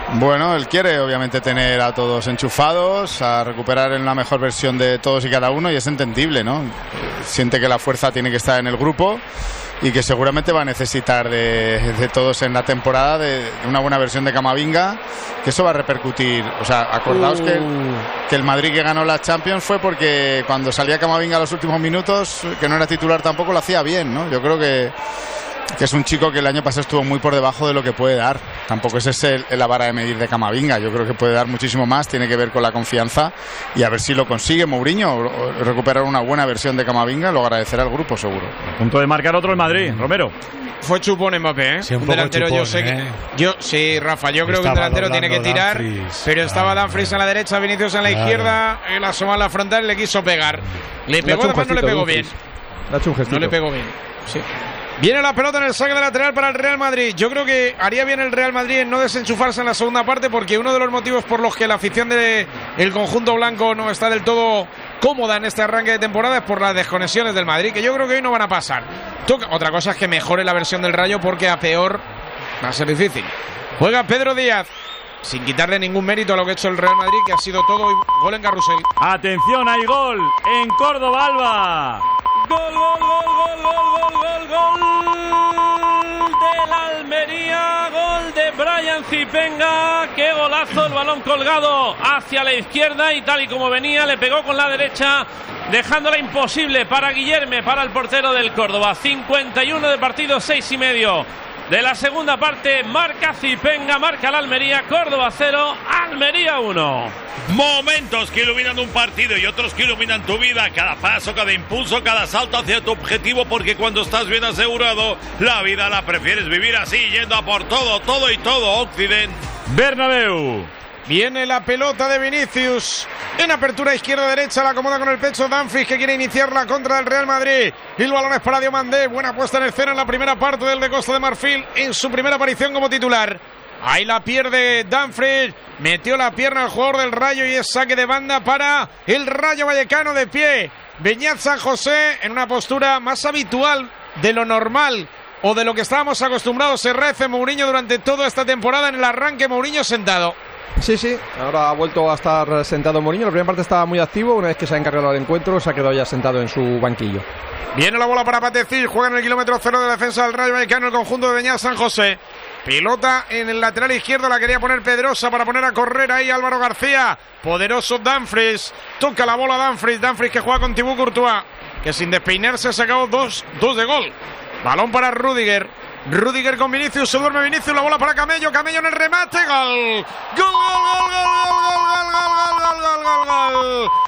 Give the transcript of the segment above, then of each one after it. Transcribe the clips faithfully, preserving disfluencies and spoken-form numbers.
Bueno, él quiere obviamente tener a todos enchufados, a recuperar en la mejor versión de todos y cada uno, y es entendible, ¿no? Siente que la fuerza tiene que estar en el grupo y que seguramente va a necesitar de, de todos en la temporada, de, de una buena versión de Camavinga, que eso va a repercutir. O sea, acordaos uh. que, el, que el Madrid que ganó la Champions fue porque cuando salía Camavinga a los últimos minutos, que no era titular tampoco, lo hacía bien, ¿no? Yo creo que que es un chico que el año pasado estuvo muy por debajo de lo que puede dar. Tampoco es ese la vara de medir de Camavinga. Yo creo que puede dar muchísimo más, tiene que ver con la confianza y a ver si lo consigue Mourinho, recuperar una buena versión de Camavinga, lo agradecerá al grupo seguro. A punto de marcar otro el Madrid, Romero. Fue chupón Mbappé, ¿eh? Sí, un, un poco delantero, chupón, yo sé que, ¿eh? yo sí, Rafa, yo creo estaba que un delantero tiene que tirar, Dumfries, pero estaba ah, Dumfries a la derecha, Vinicius en la claro. izquierda, él asomó a la frontal y le quiso pegar. Le pegó, además no le pegó bien. No le pegó bien. Sí. Viene la pelota en el saque de lateral para el Real Madrid. Yo creo que haría bien el Real Madrid en no desenchufarse en la segunda parte, porque uno de los motivos por los que la afición del conjunto blanco no está del todo cómoda en este arranque de temporada es por las desconexiones del Madrid, que yo creo que hoy no van a pasar. Toca. Otra cosa es que mejore la versión del Rayo, porque a peor va a ser difícil. Juega Pedro Díaz, sin quitarle ningún mérito a lo que ha hecho el Real Madrid, que ha sido todo gol en carrusel. Atención, hay gol en Córdoba, Alba. Gol, gol, gol, gol, gol, gol, gol del Almería, gol de Brian Zipenga. Qué golazo, el balón colgado hacia la izquierda y tal y como venía le pegó con la derecha, dejándola imposible para Guillerme, para el portero del Córdoba. cincuenta y uno de partido, seis y medio de la segunda parte. Marca Zipenga, marca la Almería. Córdoba cero, Almería uno. Momentos que iluminan un partido y otros que iluminan tu vida. Cada paso, cada impulso, cada salto hacia tu objetivo, porque cuando estás bien asegurado, la vida la prefieres vivir así, yendo a por todo, todo y todo. Occident Bernabéu. Viene la pelota de Vinicius en apertura izquierda-derecha, la acomoda con el pecho Dumfries, que quiere iniciar la contra del Real Madrid. Y el balón es para Diomandé. Buena puesta en escena en la primera parte del de Costa de Marfil en su primera aparición como titular. Ahí la pierde Dumfries, metió la pierna al jugador del Rayo y es saque de banda para el Rayo Vallecano. De pie Beñat San José en una postura más habitual de lo normal o de lo que estábamos acostumbrados. Se rece Mourinho durante toda esta temporada. En el arranque Mourinho sentado. Sí, sí, ahora ha vuelto a estar sentado Mourinho. La primera parte estaba muy activo, una vez que se ha encargado del encuentro se ha quedado ya sentado en su banquillo. Viene la bola para Patecil, juega en el kilómetro cero de defensa del Rayo Vallecano el conjunto de Beñat San José. Pilota en el lateral izquierdo, la quería poner Pedrosa para poner a correr ahí Álvaro García. Poderoso Dumfries, toca la bola Dumfries, Dumfries que juega con Thibaut Courtois, que sin despeinarse ha sacado dos, dos de gol. Balón para Rüdiger. Rüdiger con Vinicius, se duerme Vinicius, la bola para Camello, Camello en el remate, gol. Gol, gol, gol, gol, gol, gol, gol, gol, gol, gol, gol.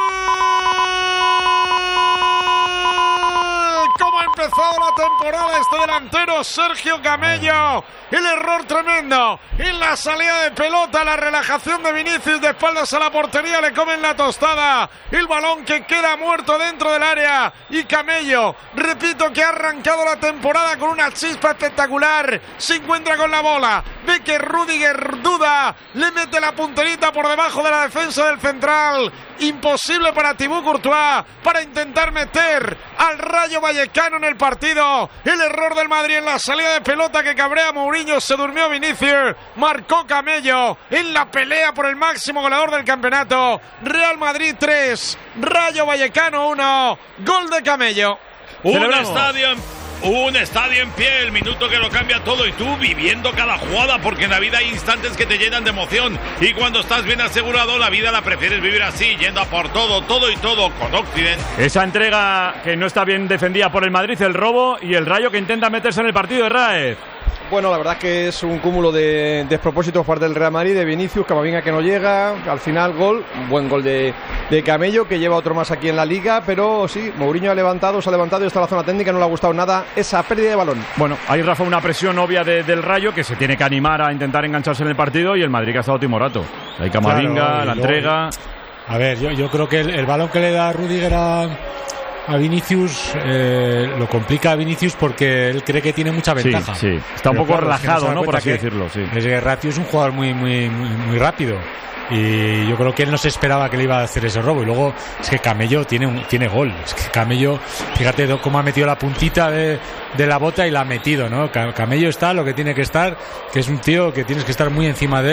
¿Cómo ha empezado la temporada este delantero Sergio Camello? El error tremendo en la salida de pelota, la relajación de Vinicius de espaldas a la portería, le comen la tostada, el balón que queda muerto dentro del área y Camello, repito, que ha arrancado la temporada con una chispa espectacular, se encuentra con la bola, ve que Rüdiger duda, le mete la punterita por debajo de la defensa del central, imposible para Thibaut Courtois para intentar meter al Rayo Vallecano en el partido. El error del Madrid en la salida de pelota que cabrea a Mourinho, se durmió Vinicius, marcó Camello en la pelea por el máximo goleador del campeonato. Real Madrid tres, Rayo Vallecano uno, gol de Camello. Un estadio Un estadio en pie, el minuto que lo cambia todo y tú viviendo cada jugada, porque en la vida hay instantes que te llenan de emoción y cuando estás bien asegurado la vida la prefieres vivir así, yendo a por todo, todo y todo con Occident. Esa entrega que no está bien defendida por el Madrid, el robo y el Rayo que intenta meterse en el partido de Raez. Bueno, la verdad es que es un cúmulo de despropósitos por parte del Real Madrid, de Vinicius, Camavinga que no llega, al final gol, un buen gol de, de Camello, que lleva otro más aquí en la Liga, pero sí, Mourinho ha levantado, se ha levantado y está en la zona técnica, no le ha gustado nada esa pérdida de balón. Bueno, hay, Rafa, una presión obvia de, del Rayo, que se tiene que animar a intentar engancharse en el partido, y el Madrid que ha estado timorato. Hay Camavinga, claro, la luego, entrega... A ver, yo, yo creo que el, el balón que le da Rüdiger a... a Vinicius eh, lo complica a Vinicius porque él cree que tiene mucha ventaja. Sí, sí. Está un Pero poco claro, relajado, es que no, ¿no? Por así que decirlo. Sí. Es que Ratio es un jugador muy, muy, muy, muy rápido. Y yo creo que él no se esperaba que le iba a hacer ese robo. Y luego es que Camello tiene, un, tiene gol. Es que Camello, fíjate cómo ha metido la puntita de, de la bota y la ha metido, ¿no? Camello está lo que tiene que estar, que es un tío que tienes que estar muy encima de él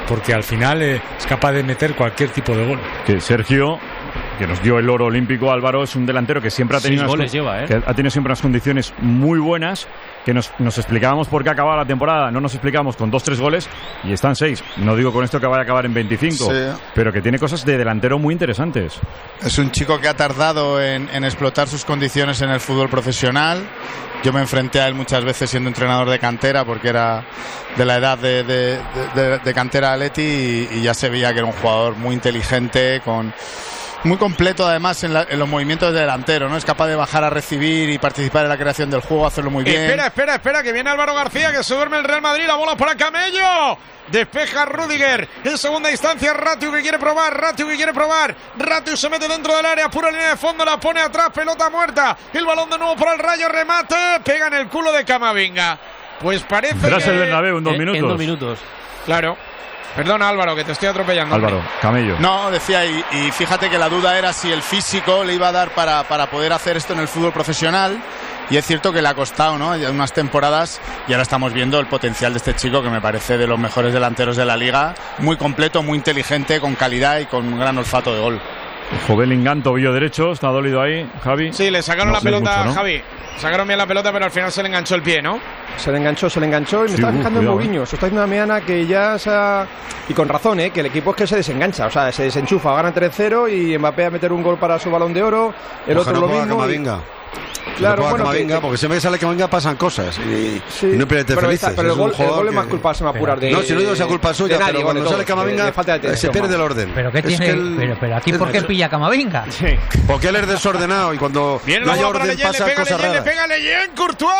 porque al final eh, es capaz de meter cualquier tipo de gol. Que Sergio, que nos dio el oro olímpico, Álvaro, es un delantero que siempre ha tenido, Seis unas, goles lleva, ¿eh? que ha tenido siempre unas condiciones muy buenas, que nos, nos explicábamos por qué acababa la temporada, no nos explicábamos con dos, tres goles, y están seis. No digo con esto que vaya a acabar en veinticinco, Sí. pero que tiene cosas de delantero muy interesantes. Es un chico que ha tardado en, en explotar sus condiciones en el fútbol profesional. Yo me enfrenté a él muchas veces siendo entrenador de cantera, porque era de la edad de, de, de, de cantera Atleti, y, y ya se veía que era un jugador muy inteligente, con muy completo además en, la, en los movimientos de delantero, ¿no? Es capaz de bajar a recibir y participar en la creación del juego, hacerlo muy bien. Espera, espera, espera, que viene Álvaro García, que se duerme el Real Madrid, la bola para Camello. Despeja Rüdiger. En segunda instancia, Ratiu que quiere probar. Ratiu que quiere probar. Ratiu se mete dentro del área. Pura línea de fondo. La pone atrás. Pelota muerta. El balón de nuevo para el Rayo. Remate. Pega en el culo de Camavinga. Pues parece Tras que... el Bernabéu en dos Eh, minutos. En dos minutos. Claro. Perdona, Álvaro, que te estoy atropellando. Álvaro, Camello. No, decía, y, y fíjate que la duda era si el físico le iba a dar para, para poder hacer esto en el fútbol profesional. Y es cierto que le ha costado, ¿no? Ya unas temporadas, y ahora estamos viendo el potencial de este chico, que me parece de los mejores delanteros de la liga. Muy completo, muy inteligente, con calidad y con un gran olfato de gol. Jovel Lingán, tobillo derecho, está dolido ahí, Javi. Sí, le sacaron No la sé pelota mucho, a ¿no? Javi. Sacaron bien la pelota, pero al final se le enganchó el pie, ¿no? Se le enganchó, se le enganchó y me Sí, estaba uh, fijando en cuidado, Mourinho. Se está haciendo una meana que ya se ha... Y con razón, ¿eh? Que el equipo es que se desengancha, o sea, se desenchufa, gana tres cero y Mbappé a meter un gol para su Balón de Oro, el Ojalá otro lo no ponga mismo. y- Camavinga. Claro, no ponga bueno, Camavinga, que- porque siempre que sale Camavinga pasan cosas y, Sí, y no pierde pero, felices. esta- pero Es el un gol, el jugador gol es que- más culpa, se me apurar de... No, si no digo sea culpa suya, de nadie, pero bueno, cuando sale todos, Camavinga de- de falta de eh, se atención, pierde el vamos. orden. Pero qué Es tiene, que el- pero, pero aquí es- ¿por qué pilla Camavinga? Porque él es desordenado y cuando Viene no la hay bola para orden Leyen, le pasan pega cosas Leyen, le raras. pega Leyen, Courtois.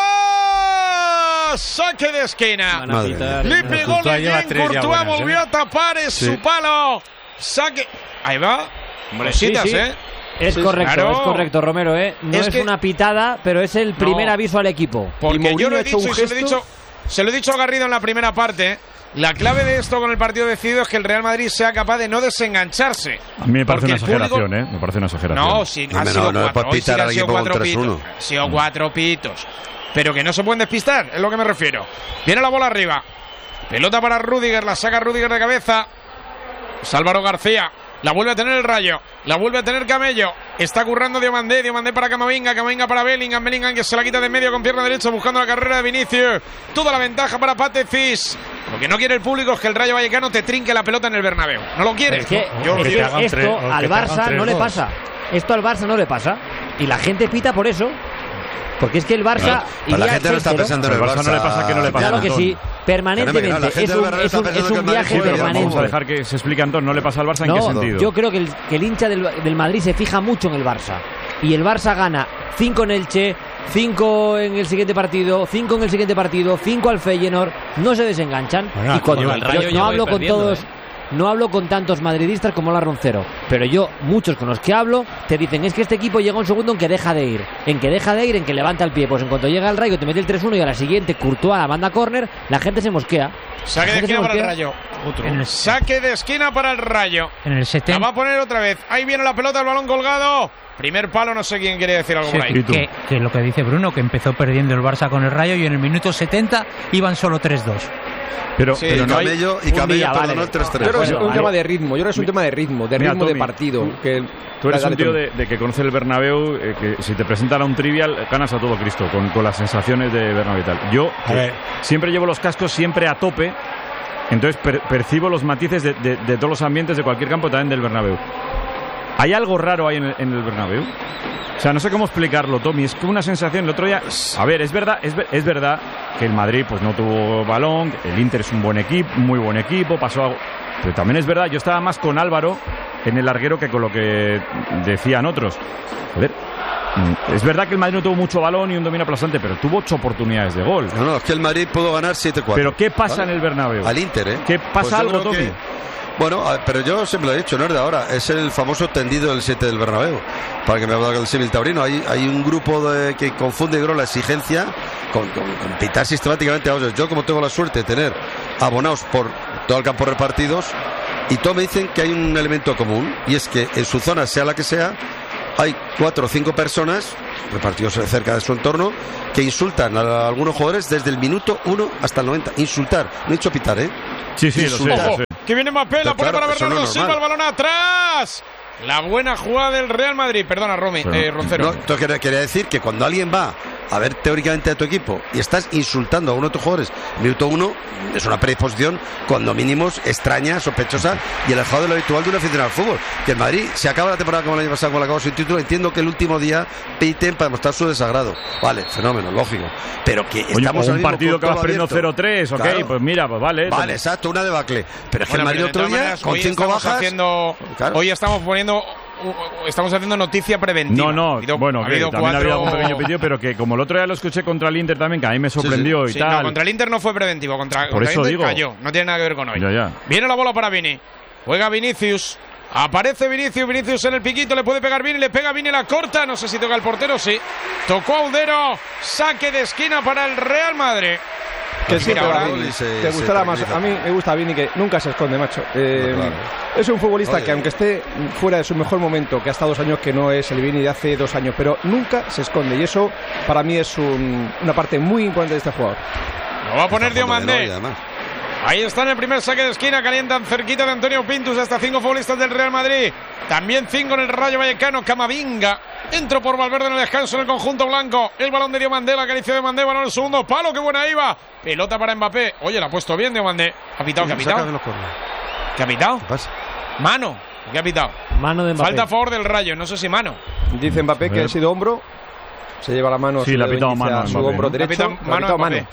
Saque de esquina. Madre mía. Le pegó Courtois lleva Leyen, tres ya Courtois buenas, volvió ¿eh? a tapar, es Sí. su palo. Saque. Ahí va. Cositas, sí, sí. ¿eh? Es Sí, correcto, claro. es correcto, Romero, ¿eh? No Es es, que- una pitada, pero es el primer No. aviso al equipo. Porque Mourinho yo lo ha he hecho dicho un y se lo he gesto. dicho, se lo he dicho a Garrido en la primera parte. La clave de esto con el partido decidido es que el Real Madrid sea capaz de no desengancharse. A mí me parece Porque una el público- exageración, ¿eh? Me parece una exageración. No, sí, No, ha no, sido no, no cuatro. puedes Hoy sí pitar que al han sido equipo con cuatro tres pitos. uno. Han sido cuatro pitos. Pero que no se pueden despistar, es lo que me refiero. Viene la bola arriba. Pelota para Rüdiger, la saca Rüdiger de cabeza. Es Álvaro García. La vuelve a tener el Rayo. La vuelve a tener Camello. Está currando Diomandé. Diomandé para Camavinga. Camavinga para Bellingham. Bellingham que se la quita de en medio con pierna derecha buscando la carrera de Vinicius. Toda la ventaja para Patecis. Lo que no quiere el público es que el Rayo Vallecano te trinque la pelota en el Bernabéu. No lo quiere. Es que, Yo lo es que quiero. hagan esto tres- o al que te hagan Barça tres no le dos. pasa. Esto al Barça no le pasa. Y la gente pita por eso. Porque es que el Barça... Claro, pero la iría gente no está seis cero. pensando en el Al Barça no le pasa que no le pasa. Claro que sí, permanentemente. Claro, la gente Es del un, Bernabéu es está un- es pensando que un el Madrid viaje juega bien. permanente. Vamos a dejar que se explique, Antón. ¿No le pasa al Barça? ¿En qué No, sentido? yo creo que el, que el hincha del, del Madrid se fija mucho en el Barça. Y el Barça gana cinco en Elche, cinco en el siguiente partido, cinco en el siguiente partido, cinco al Feyenoord. No se desenganchan. Bueno, y cuando lleva- yo el Rayo no lleva hablo con perdiendo, todos... ¿eh? No hablo con tantos madridistas como la Roncero, pero yo, muchos con los que hablo, te dicen, es que este equipo llega un segundo en que deja de ir, en que deja de ir, en que levanta el pie. Pues en cuanto llega el Rayo, te mete el tres uno y a la siguiente, Courtois a la banda córner, la gente se mosquea. Saque de La gente esquina se para el mosquea. Rayo. En el, Saque de esquina para el Rayo. en el La setenta va a poner otra vez. Ahí viene la pelota, el balón colgado. Primer palo, no sé quién quiere decir algo Sí, por ahí. ¿Y tú? que, que lo que dice Bruno, que empezó perdiendo el Barça con el Rayo y en el minuto setenta iban solo tres dos. Pero, Sí, pero Y no hay... Camello, y un Camello día, perdonó vale. el tres Yo tres. creo que es Bueno, un vale. tema de ritmo, yo creo que es un tema de ritmo, de Mira, ritmo de Tommy, partido. tú- Que... Tú eres Dale, un tío Tommy. de, de que conoce el Bernabéu, eh, que si te presentan a un trivial, ganas a todo Cristo, con, con las sensaciones de Bernabéu y tal. Yo A que ver. siempre llevo los cascos siempre a tope, entonces per- percibo los matices de, de- de todos los ambientes de cualquier campo, también del Bernabéu. ¿Hay algo raro ahí en el, en el Bernabéu? O sea, no sé cómo explicarlo, Tommy. Es que una sensación el otro día... A ver, es verdad, es, ver- es verdad que el Madrid pues no tuvo balón, el Inter es un buen equipo, muy buen equipo, pasó algo... Pero también es verdad, yo estaba más con Álvaro en el larguero que con lo que decían otros. Joder, mm, es verdad que el Madrid no tuvo mucho balón y un dominio aplastante, pero tuvo ocho oportunidades de gol. No, no, es que el Madrid pudo ganar siete cuatro. Pero ¿qué pasa en el Bernabéu? Al Inter, ¿eh? ¿Qué pasa Pues yo algo, creo Tommy? que- Bueno, a- pero yo siempre lo he dicho, no es de ahora, es el famoso tendido del siete del Bernabéu. Para que me haga el símil taurino, hay, hay un grupo de, que confunde creo, la exigencia con, con- con pitar sistemáticamente a otros. Yo, como tengo la suerte de tener abonados por todo el campo repartidos, y todos me dicen que hay un elemento común, y es que en su zona, sea la que sea, hay cuatro o cinco personas repartidos cerca de su entorno que insultan a algunos jugadores desde el minuto uno hasta el noventa. Insultar, no he dicho pitar, ¿eh? Sí, sí, lo sé, Insultar. lo sé. que viene Mbappé, la pone claro, para eso no Bernardo es Silva, el normal. balón atrás. La buena jugada del Real Madrid. Perdona, Romy, Pero, eh, Roncero. No, esto quería, quería decir que cuando alguien va a ver teóricamente a tu equipo y estás insultando a uno de tus jugadores, minuto uno, es una predisposición cuando mínimo extraña, sospechosa y alejado de lo habitual de un aficionado al fútbol. Que el Madrid se acaba la temporada como el año pasado, como la acabó sin título. Entiendo que el último día piten para mostrar su desagrado. Vale, fenómeno, lógico. Pero que Oye, estamos o ahora un mismo partido con que vas todo perdiendo abierto. cero tres, ok, Claro. pues mira, pues vale. Vale, exacto, una debacle. Pero es que Bueno, el Madrid pero de otro todas día, maneras, con hoy cinco estamos bajas. haciendo, Claro. Hoy estamos poniendo. Estamos haciendo noticia preventiva. No, no, Ha habido- bueno, ha que habido también cuatro- había algún pequeño pedido, pero que como el otro día lo escuché contra el Inter también, que a mí me sorprendió Sí, y tal. no, contra el Inter no fue preventivo, contra, Por contra eso el Inter digo. cayó, no tiene nada que ver con hoy. Ya, ya. Viene la bola para Vini, juega Vinicius, aparece Vinicius, Vinicius en el piquito, le puede pegar Vini, le pega Vini, la corta, no sé si toca el portero, sí, tocó a Udero, saque de esquina para el Real Madrid. Que sí, Mira, pero ahora- a Vini, se- te se gustará más. tranquiliza. A mí me gusta Vini, que nunca se esconde, macho. Eh, No, claro. Es un futbolista Oye. que, aunque esté fuera de su mejor momento, que ha estado dos años que no es el Vini de hace dos años, pero nunca se esconde. Y eso, para mí, es un- una parte muy importante de este jugador. Lo va a poner Está jugando de Diomandé. gloria, además. Ahí está en el primer saque de esquina, calientan cerquita de Antonio Pintus, hasta cinco futbolistas del Real Madrid. También cinco en el Rayo Vallecano, Camavinga. Entró por Valverde en el descanso en el conjunto blanco. El balón de Diomandé, la acaricia de Diomandé, balón en el segundo palo, qué buena iba. Pelota para Mbappé. Oye, la ha puesto bien Diomandé. ¿Ha pitado? ¿Qué ha Saca de pitado? los corners. ¿Qué ha pitado? ¿Qué pasa? Mano. ¿Qué ha pitado? Mano de Mbappé. Falta a favor del Rayo, no sé si mano. Dice Mbappé que ha sido hombro. Se lleva la mano. Sí, su le ha dedo pitado índice mano a a su Mbappé, hombro ¿no? derecho. Le ha pitado Le ha mano a pitado Mbappé.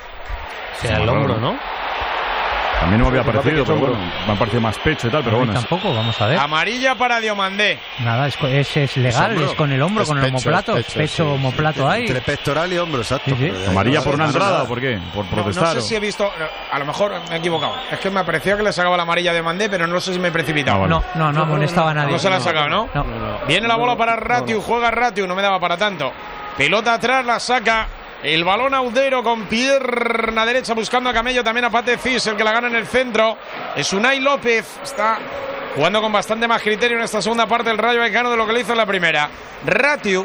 A mí no me había Mbappé, parecido, que es pero hombro. bueno, me ha parecido más pecho y tal, pero A mí bueno. es- tampoco, vamos a ver. Amarilla para Diomandé. Nada, es, es, es legal, hombro. es con el hombro, Es con el pecho, homoplato. es pecho, Pecho, sí, sí. homoplato ahí. Entre pectoral y hombro, exacto. Sí, sí. Pero ya- ¿Amarilla no por una pasa entrada nada. o por qué? ¿Por No, protestar? no sé o- si he visto, a lo mejor me he equivocado. Es que me parecía que le sacaba la amarilla de Diomandé, pero no sé si me he precipitado. Ah, vale. No, no, no amonestaba a nadie. No se la ha sacado, ¿no? No. Viene la bola para Ratiu, juega Ratiu, no me daba para tanto. Pelota atrás, la saca. El balón a Udero con pierna derecha buscando a Camello, también a Pate Cis, el que la gana en el centro. Es Unai López, está jugando con bastante más criterio en esta segunda parte del Rayo Vallecano de lo que le hizo en la primera. Ratiu,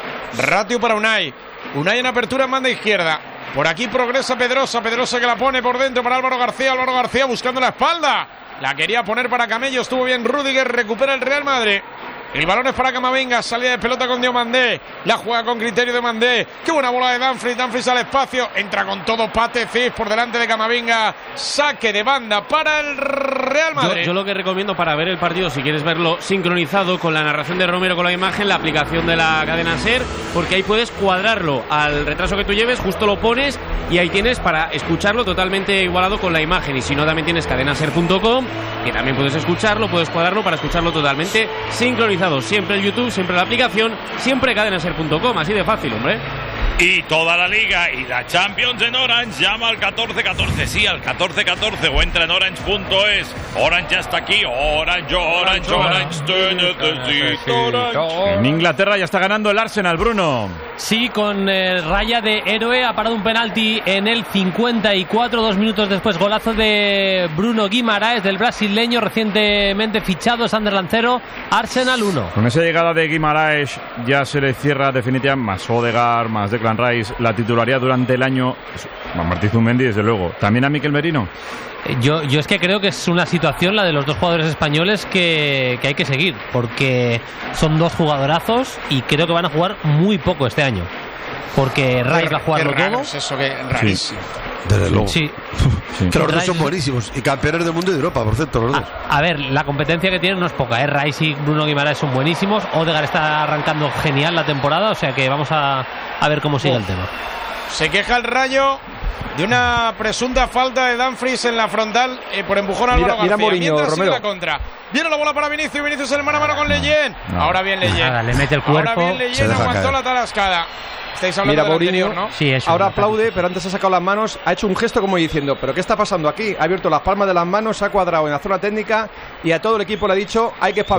Ratiu para Unai. Unai en apertura en banda izquierda. Por aquí progresa Pedrosa, Pedrosa que la pone por dentro para Álvaro García, Álvaro García buscando la espalda. La quería poner para Camello, estuvo bien Rüdiger, recupera el Real Madrid. El balón es para Camavinga, salida de pelota con Diomandé, la juega con criterio de Mandé. Qué buena bola de Dumfries, Dumfries al espacio, entra con todo Pate Cis por delante de Camavinga, saque de banda para el Real Yo, Madrid. yo lo que recomiendo para ver el partido, si quieres verlo sincronizado con la narración de Romero con la imagen, la aplicación de la cadena SER, porque ahí puedes cuadrarlo al retraso que tú lleves, justo lo pones y ahí tienes para escucharlo totalmente igualado con la imagen. Y si no, también tienes cadenaser punto com, que también puedes escucharlo, puedes cuadrarlo para escucharlo totalmente sincronizado. Siempre el YouTube, siempre la aplicación, siempre cadenaser punto com, así de fácil, hombre. Y toda la Liga y la Champions en Orange, llama al catorce catorce, sí, al catorce catorce o entra en orange punto es. Orange ya está aquí, Orange, Orange, Orange, te necesito, Orange. En Inglaterra ya está ganando el Arsenal, Bruno. Sí, con eh, raya de héroe, ha parado un penalti en el cincuenta y cuatro, dos minutos después, golazo de Bruno Guimaraes, del brasileño recientemente fichado, Sunderland cero, Arsenal uno. Con esa llegada de Guimaraes ya se le cierra definitivamente, más Odegaard, más Declan Rice, la titularidad durante el año. A Martí Zumendi, desde luego. ¿También a Mikel Merino? Yo, yo es que creo que es una situación, la de los dos jugadores españoles, que, que hay que seguir, porque son dos jugadorazos y creo que van a jugar muy poco este año. Porque Rice va a jugarlo Qué raro todo. es eso, que rarísimo. Desde luego. Sí. Sí. Que los dos Rice- son buenísimos y campeones del mundo y de Europa, por cierto, los dos. A, a ver, la competencia que tienen no es poca, ¿eh? Rice y Bruno Guimaraes son buenísimos. Odegaard está arrancando genial la temporada, o sea que vamos a, a ver cómo sigue el tema. Se queja el Rayo de una presunta falta de Dumfries en la frontal eh, por empujón a Mira- Álvaro mira García. Mourinho, Mientras sigue Romero. la contra. Viene la bola para Vinicius, Vinicius en el mano a mano con Leyen. No. Ahora bien Leyen. Nada, le mete el Ahora cuerpo. bien Se Leyen, deja aguantó caer. la talascada. Estáis hablando Mira, del Mourinho. anterior, ¿no? Sí, eso. Ahora me parece. aplaude, pero antes ha sacado las manos, ha hecho un gesto como diciendo, ¿pero qué está pasando aquí? Ha abierto las palmas de las manos, se ha cuadrado en la zona técnica y a todo el equipo le ha dicho, hay que espabilar.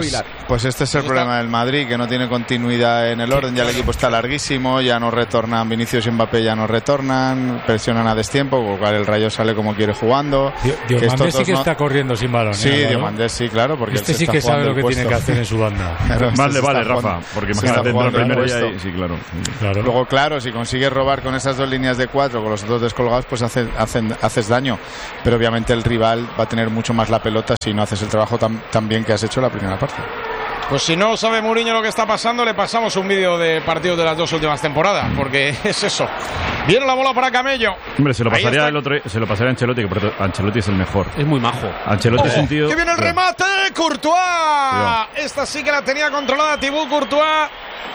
Pues este es el problema del Madrid, que no tiene continuidad en el orden. Ya el equipo está larguísimo, ya no retornan Vinicius y Mbappé, ya no retornan, presionan a destiempo, con lo cual el Rayo sale como quiere jugando. Diomandé sí que no... está corriendo sin balón. Sí, ¿eh, Diomandé sí, claro, porque este sí que sabe lo que tiene que hacer en su banda. Claro, más le vale, Rafa, porque imagínate dentro del primer día y... sí, claro. claro. Luego, claro, si consigues robar con esas dos líneas de cuatro, con los dos descolgados, pues hace, hacen, haces daño. Pero obviamente el rival va a tener mucho más la pelota si no haces el trabajo tan, tan bien que has hecho la primera parte. Pues si no sabe Mourinho lo que está pasando, le pasamos un vídeo de partidos de las dos últimas temporadas, porque es eso. Viene la bola para Camello. Hombre, se lo pasaría el otro, se lo pasaría a Ancelotti, que Ancelotti es el mejor. Es muy majo. Ancelotti oh, es un tío. ¡Que viene el remate! ¡Courtois! Cuidado. Esta sí que la tenía controlada Thibaut Courtois.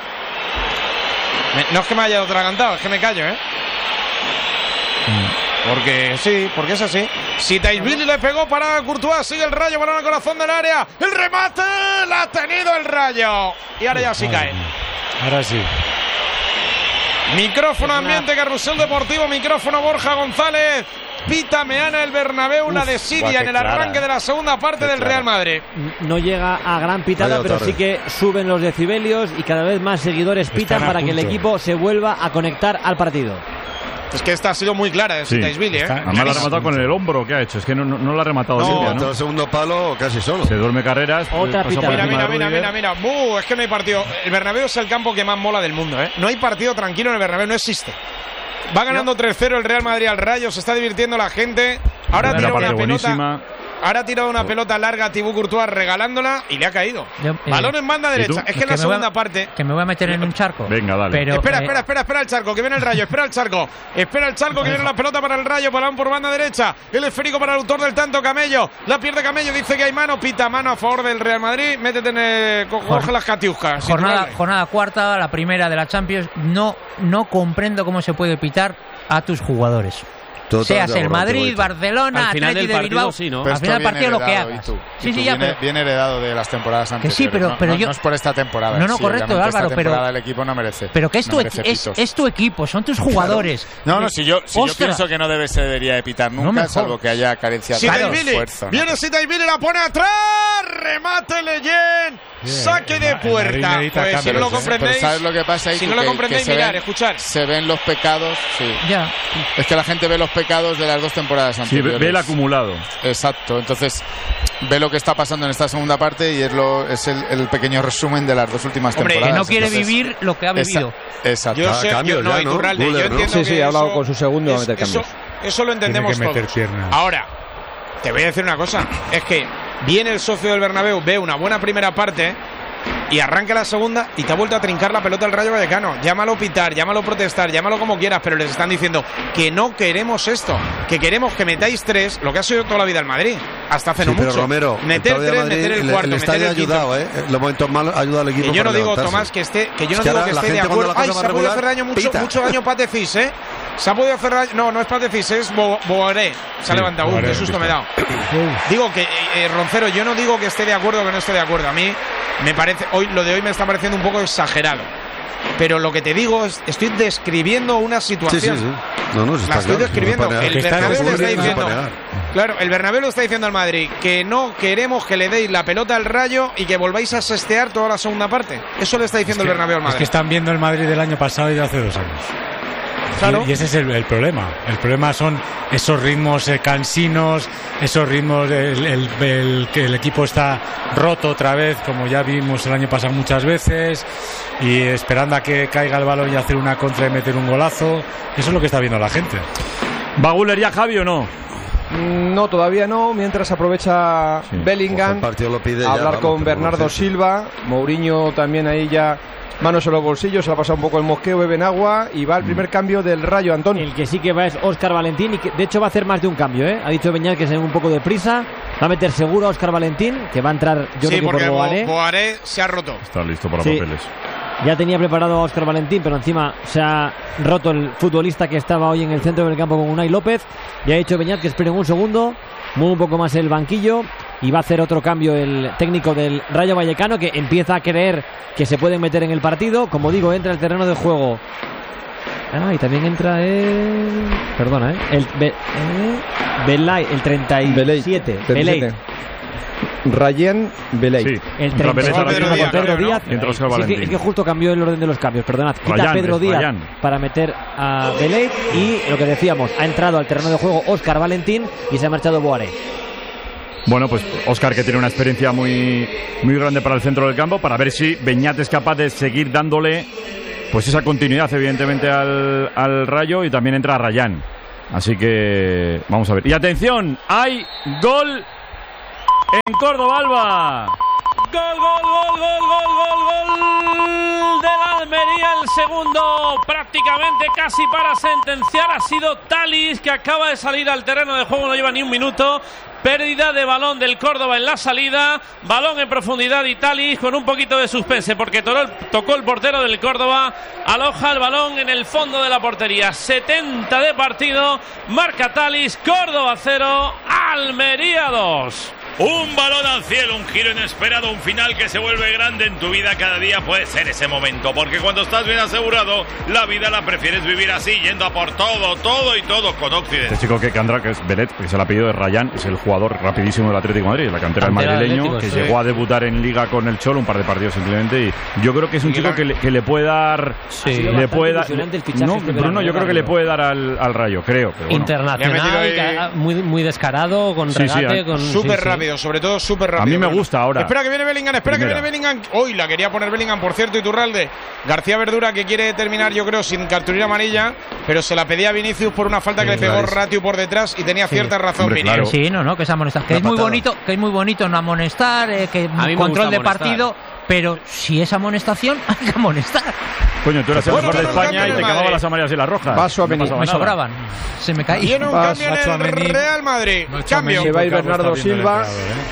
Me, no es que me haya atragantado, es que me callo, ¿eh? Mm. Porque sí, porque es así. Si Taisvili le pegó para Courtois, sigue el Rayo, balón al corazón del área. El remate la ha tenido el Rayo. Y ahora ya sí cae. Ahora sí. Micrófono ambiente, Carrusel Deportivo, micrófono Borja González. Pita Meana el Bernabéu, una de Siria en el arranque de la segunda parte del Real Madrid. No llega a gran pitada, pero sí que suben los decibelios y cada vez más seguidores pitan para que el equipo se vuelva a conectar al partido. Es que esta ha sido muy clara de sí. Taisvili, ¿eh? Además la ha rematado con el hombro, ¿qué ha hecho? Es que no, no, no la ha rematado no, Silvia, ¿no? El segundo palo casi solo. Se duerme carreras. Otra pues, pita. Mira, mira, mira, mira, mira. Uh, es que no hay partido. El Bernabéu es el campo que más mola del mundo, ¿eh? No hay partido tranquilo en el Bernabéu, no existe. Va ganando no. tres cero el Real Madrid al Rayo, se está divirtiendo la gente. Ahora ha tirado una pelota. Buenísima. Ahora ha tirado una pelota larga a Thibaut Courtois regalándola y le ha caído. Yo, eh, Balón en banda derecha. Es que es en la segunda a, parte. Que me voy a meter en un charco. Venga, dale. Pero, espera, eh, espera, espera, espera el charco, que viene el Rayo. Espera el charco. Espera el charco, que viene la pelota para el Rayo. Balón por banda derecha. El esférico para el autor del tanto, Camello. La pierde Camello, dice que hay mano. Pita mano a favor del Real Madrid. Métete en el, coge Jor las catiuscas. Jornada, jornada cuarta, la primera de la Champions. No, no comprendo cómo se puede pitar a tus jugadores. Seas el Madrid, Barcelona, Atlético de Bilbao. Sí, ¿no? Al final del partido lo que hagas. Tú, sí, sí, tú ya, viene, pero... viene heredado de las temporadas anteriores. Que sí, pero, no, pero no, yo... no es por esta temporada. No, no, sí, correcto, Álvaro, esta pero... el equipo no merece. Pero que es tu, no es, es tu equipo, son tus jugadores. Claro. No, no, si yo, si yo pienso que no debe se debería de pitar nunca, no salvo que haya carencia de esfuerzo. Viene ¿no? Sitaivili, la pone atrás, remate Leyen. Saque de puerta. Pues si no lo comprendéis, ¿sabes lo que pasa ahí? Si no lo comprendéis, mirar, escuchar. Se ven los pecados, sí. Ya. Es que la gente ve los pecados de las dos temporadas anteriores. Sí, ve el acumulado. Exacto, entonces ve lo que está pasando en esta segunda parte y es lo es el, el pequeño resumen de las dos últimas Hombre, temporadas. Que no quiere entonces, vivir lo que ha vivido. Exacto. Yo sé, cambio, yo, no, ya, ¿no? Iturralde, Buller, yo entiendo sí, sí, que ha hablado eso, con su segundo y va a meter eso, cambios. Eso lo entendemos Tiene que meter todos. Piernas. Ahora, te voy a decir una cosa. Es que viene el socio del Bernabéu, ve una buena primera parte y arranca la segunda y te ha vuelto a trincar la pelota el Rayo Vallecano. Llámalo pitar, llámalo protestar, llámalo como quieras, pero les están diciendo que no queremos esto, que queremos que metáis tres, lo que ha sido toda la vida el Madrid, hasta hace sí, no pero mucho. Romero, meter tres, Madrid, meter el, el el cuarto, meter el ayudado, ¿eh? En los momentos malos ayuda al equipo. Que yo no para digo, levantarse. Tomás, que esté, que yo no es que digo que esté de acuerdo. Ay, se ha podido hacer daño mucho, mucho daño Patefis, ¿eh? Se ha podido hacer daño. No, no es Patefis, es Bo Boaré. Se sí, ha levantado. Uh, qué susto me he dado. Digo que, eh, Roncero, yo no digo que esté de acuerdo o que no esté de acuerdo. A mí me parece, hoy lo de hoy me está pareciendo un poco exagerado. Pero lo que te digo es, estoy describiendo una situación. Sí, sí, sí. No, no, si la estoy claro, describiendo. No el Bernabéu le está diciendo. Claro, el Bernabéu le está diciendo al Madrid que no queremos que le deis la pelota al Rayo y que volváis a sestear toda la segunda parte. Eso le está diciendo es que, el Bernabéu al Madrid. Es que están viendo el Madrid del año pasado y de hace dos años. Claro. Y, y ese es el, el problema. El problema son esos ritmos eh, cansinos, esos ritmos, el, el, el, que el equipo está roto otra vez, como ya vimos el año pasado muchas veces, y esperando a que caiga el balón y hacer una contra y meter un golazo. Eso es lo que está viendo la gente. ¿Va Guller ya, Javi, o no? No, todavía no. Mientras aprovecha sí. Bellingham pues lo pide a ya, hablar vamos, con Bernardo Silva. Mourinho también ahí ya manos en los bolsillos, se le ha pasado un poco el mosqueo, beben agua y va el primer cambio del Rayo, Antón. El que sí que va es Óscar Valentín y que de hecho va a hacer más de un cambio, ¿eh? Ha dicho Beñat que se un poco de prisa, va a meter seguro a Óscar Valentín, que va a entrar yo sí, creo que por Boaré. Boaré se ha roto. Está listo para sí. papeles. Ya tenía preparado a Óscar Valentín, pero encima se ha roto el futbolista que estaba hoy en el centro del campo con Unai López. Y ha dicho Beñat que esperen un segundo, mueve un poco más el banquillo y va a hacer otro cambio el técnico del Rayo Vallecano, que empieza a creer que se pueden meter en el partido. Como digo, entra al terreno de juego. Ah, y también entra el... Perdona, ¿eh? El Be... eh... Belay, el treinta y siete. Belay. Ryan Belay. Sí. El treinta y cuatro Pedro Díaz, Pedro Díaz. Y entra Óscar Sí, es, que, Valentín. es que justo cambió el orden de los cambios, perdonad. Quita Ryan, a Pedro es Díaz Ryan. para meter a Belay y lo que decíamos, ha entrado al terreno de juego Óscar Valentín y se ha marchado Boaré. Bueno, pues Óscar, que tiene una experiencia muy, muy grande para el centro del campo, para ver si Beñat es capaz de seguir dándole pues esa continuidad, evidentemente, al, al Rayo, y también entra Rayán. Así que vamos a ver. Y atención, hay gol en Córdoba, Alba. Gol, gol, gol, gol, gol, gol, gol del Almería, el segundo prácticamente casi para sentenciar. Ha sido Talis, que acaba de salir al terreno de juego, no lleva ni un minuto. Pérdida de balón del Córdoba en la salida, balón en profundidad y Talis con un poquito de suspense porque tocó el portero del Córdoba, aloja el balón en el fondo de la portería. setenta de partido, marca Talis, Córdoba cero, Almería dos. Un balón al cielo, un giro inesperado, un final que se vuelve grande en tu vida. Cada día puede ser ese momento, porque cuando estás bien asegurado, la vida la prefieres vivir así, yendo a por todo, todo y todo con Occidente. Este chico que, que andrá, que es Belet, que es el apellido de Rayán, es el jugador rapidísimo del Atlético de Madrid, la cantera del Cantera madrileño, Atlético, que sí. llegó a debutar en Liga con el Cholo, un par de partidos simplemente, y yo creo que es un chico que le, que le puede dar... Sí. Le puede dar... ilusionante el fichaje No, este Bruno, verano, yo creo que le puede dar al, al Rayo, creo. Pero bueno. Internacional, Le ha metido ahí- muy, muy descarado, con Sí, sí, regate, eh. con... Súper sí, sí. rápido, sobre todo súper rápido. A mí me Bruno. gusta ahora. Espera que viene Bellingham, espera Primera. que viene Bellingham. Hoy la quería poner Bellingham, por cierto, Iturralde. García Verdura, que quiere terminar, yo creo, sin cartulina amarilla, pero se la pedía a Vinicius por una falta que le pegó Ratiu por detrás y tenía cierta razón, Hombre, Vinicius. claro. Sí, no, no, que es amonestar. Que Una es muy patada. bonito, que es muy bonito no amonestar, eh, que me control gusta de amonestar. partido, pero si es amonestación, hay que amonestar. Coño, tú eras el Bueno, mejor de pero España y cambio te en cagaba Madrid. las amarillas y las rojas. Va Tchouaméni. pasaba Me nada. sobraban, se me caía. Viene un Vas cambio en a el Tchouaméni. Real Madrid. Cambio. Se va a ir Bernardo Silva.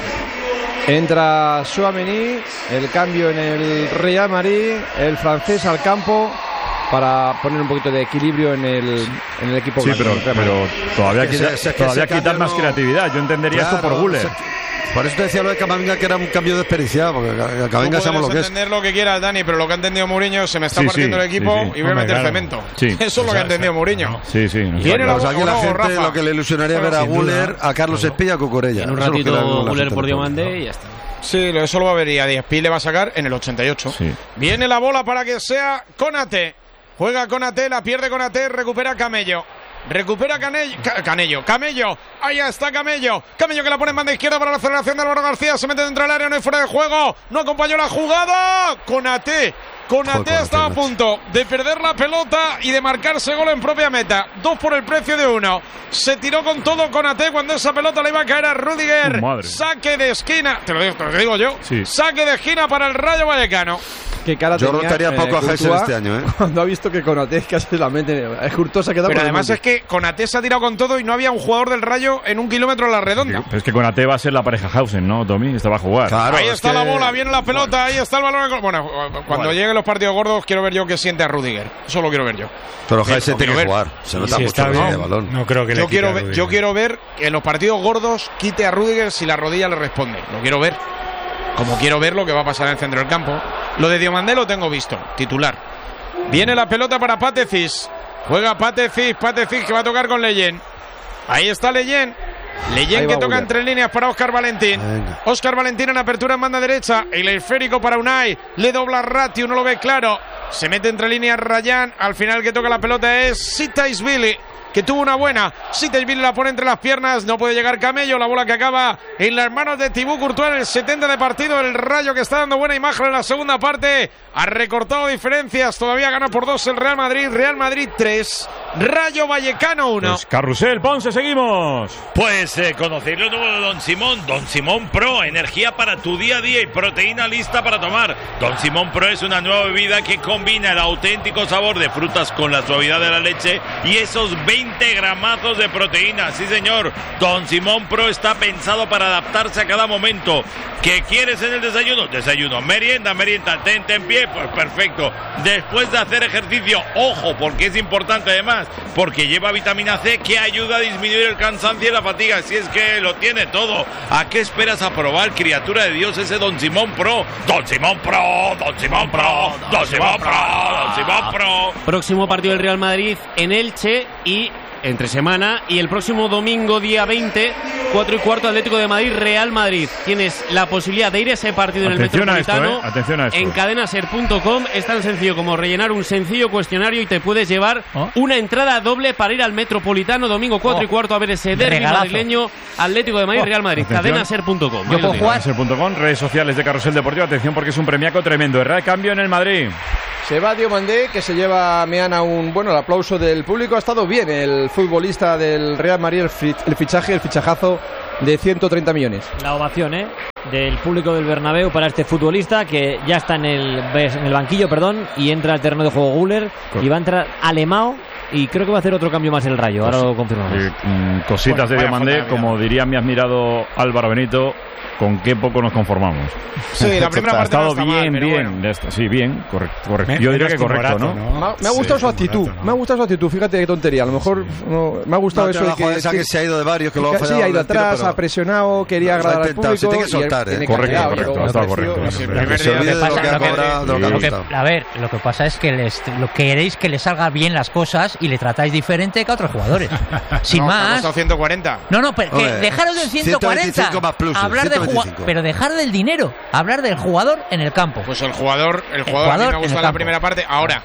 Entra Tchouaméni, el cambio en el Real Madrid, el francés al campo para poner un poquito de equilibrio en el, en el equipo. Sí, blanco, pero, el Real Madrid. pero todavía, Es que quita- se- se- que todavía ese quitar cambio más no- creatividad. Yo entendería esto por Claro, Guller. o sea, por eso te decía lo de Camavinga, que era un cambio desperdiciado, porque Camavinga Tú sabemos lo puedes que es. entender lo que quieras, Dani, pero lo que ha entendido Mourinho, se me está Sí, partiendo sí, el equipo sí, sí. y voy a Hombre, meter claro. cemento. Sí. Eso es lo que ha entendido Mourinho. Sí, sí. no, Viene está la- Pues aquí o la no, gente Rafa. lo que le ilusionaría ver a Sin duda. Guller, a Carlos Espilla, a Cucurella. En un Eso es lo que ratito la- la Guller gente por le pone. Diomande y ya está. Sí, lo- eso lo va a ver y a Diez-Pi le va a sacar en el ochenta y ocho. Sí. Viene la bola para que sea Konate. Juega Konate, la pierde Konate, recupera Camello. Recupera Canello, Ca- Canello, Camello, ahí está Camello, Camello que la pone en banda izquierda para la aceleración de Álvaro García, se mete dentro del área, no hay fuera de juego, no acompañó la jugada, Konate, Konate Joder, estaba a Konate, punto de perder la pelota y de marcarse gol en propia meta, dos por el precio de uno, se tiró con todo Konate cuando esa pelota le iba a caer a Rudiger, Madre. saque de esquina, te lo digo, te lo digo yo, Sí. saque de esquina para el Rayo Vallecano. Qué cara Yo tenía, rotaría eh, poco a Heiser Courtois este año, ¿eh? Cuando ha visto que Konaté casi la mente. Courtois se ha quedado Pero con el además monte. es que Konate se ha tirado con todo y no había un jugador del Rayo en un kilómetro a la redonda. Pero es que con Ate va a ser la pareja Hausen, ¿no, Tommy? Esta va a jugar. Claro, Ahí es está que- la bola, viene la pelota, ahí está el balón. Bueno, cuando Vale. lleguen los partidos gordos quiero ver yo qué siente a Rudiger. Eso lo quiero ver yo. Pero Bien, Heiser lo tiene quiero que ver. jugar. Se nota Si mucho está que bien, tiene balón. no creo que le Yo quite quiero, a ver, Rudiger. yo quiero ver que en los partidos gordos quite a Rudiger si la rodilla le responde. Lo quiero ver. Como quiero ver lo que va a pasar en el centro del campo. Lo de Diomandé lo tengo visto, titular. Viene la pelota para Patecis. Juega Patecis, Patecis que va a tocar con Leyen. Ahí está Leyen. Leyen Ahí que va toca Guller. entre líneas para Óscar Valentín. Venga. Óscar Valentín en apertura en banda derecha. El esférico para Unai. Le dobla Ratiu, no lo ve claro. Se mete entre líneas Rayán. Al final que toca la pelota es Sitaisvili, que tuvo una buena. Sitaisvili la pone entre las piernas. No puede llegar Camello. La bola que acaba en las manos de Thibaut Courtois en el setenta de partido. El Rayo que está dando buena imagen en la segunda parte. Ha recortado diferencias. Todavía gana por dos el Real Madrid. Real Madrid tres. Rayo Vallecano uno. Pues Carrusel, Ponce, seguimos. Pues eh, conocéis lo nuevo de Don Simón. Don Simón Pro, energía para tu día a día y proteína lista para tomar. Don Simón Pro es una nueva bebida que combina el auténtico sabor de frutas con la suavidad de la leche y esos veinte gramazos de proteína. Sí, señor. Don Simón Pro está pensado para adaptarse a cada momento. ¿Qué quieres en el desayuno? Desayuno. Merienda, merienda. Tente en pie. Pues perfecto. Después de hacer ejercicio, ojo, porque es importante además, porque lleva vitamina C que ayuda a disminuir el cansancio y la fatiga. Si es que lo tiene todo. ¿A qué esperas a probar, criatura de Dios, ese Don Simón Pro? Don Simón Pro, Don Simón Pro, Don Simón Pro, Don Simón Pro. Próximo partido del Real Madrid en Elche y entre semana, y el próximo domingo día veinte cuatro y cuarto, Atlético de Madrid, Real Madrid. Tienes la posibilidad de ir a ese partido Atención en el Metropolitano. A esto, ¿eh? Atención a esto. En cadenaser punto com. Es tan sencillo como rellenar un sencillo cuestionario y te puedes llevar ¿Oh? una entrada doble para ir al Metropolitano domingo cuatro oh. y cuarto a ver ese derbi madrileño, Atlético de Madrid, oh. Real Madrid. cadenaser punto com. cadenaser punto com, redes sociales de Carrusel Deportivo. Atención porque es un premiaco tremendo. Erra de cambio en el Madrid. Se va Diomandé, que se lleva Meana un bueno el aplauso del público. Ha estado bien el futbolista del Real Madrid, el, fich, el fichaje, el fichajazo de ciento treinta millones. La ovación, ¿eh? Del público del Bernabéu para este futbolista que ya está en el, en el banquillo, perdón, y entra al terreno de juego Güler y va a entrar Alemão y creo que va a hacer otro cambio más el Rayo. Ahora lo confirmamos. Eh, mm, cositas bueno, de Diomandé, como diría mi admirado Álvaro Benito. Con qué poco nos conformamos. Sí, la primera parte ha estado no está bien, mal, bien. Bueno. Sí, bien, correcto. correcto. Yo diría que correcto, ¿no? ¿no? Me, ha, me ha gustado sí, su actitud. Rato, ¿no? Me ha gustado su actitud. Fíjate qué tontería. A lo mejor sí. no, me ha gustado no, eso de que, esa que se ha ido de varios, que lo ha fallado. Sí, ha ido atrás, tiro, ha presionado, quería no, agradar al público. Se tiene que soltar, y, ¿eh? Correcto, correcto. Ha estado correcto. Se olvide de lo que ha cobrado, de lo que ha costado. A ver, lo que pasa es que les, lo queréis que les salga bien las cosas y le tratáis diferente que a otros jugadores. Sin más. ciento cuarenta. No, no, pero dejaros del ciento cuarenta. Hablar de jugador, pero dejar del dinero, hablar del jugador en el campo. Pues el jugador, el jugador, el jugador a mí me ha gustado la primera parte. Ahora,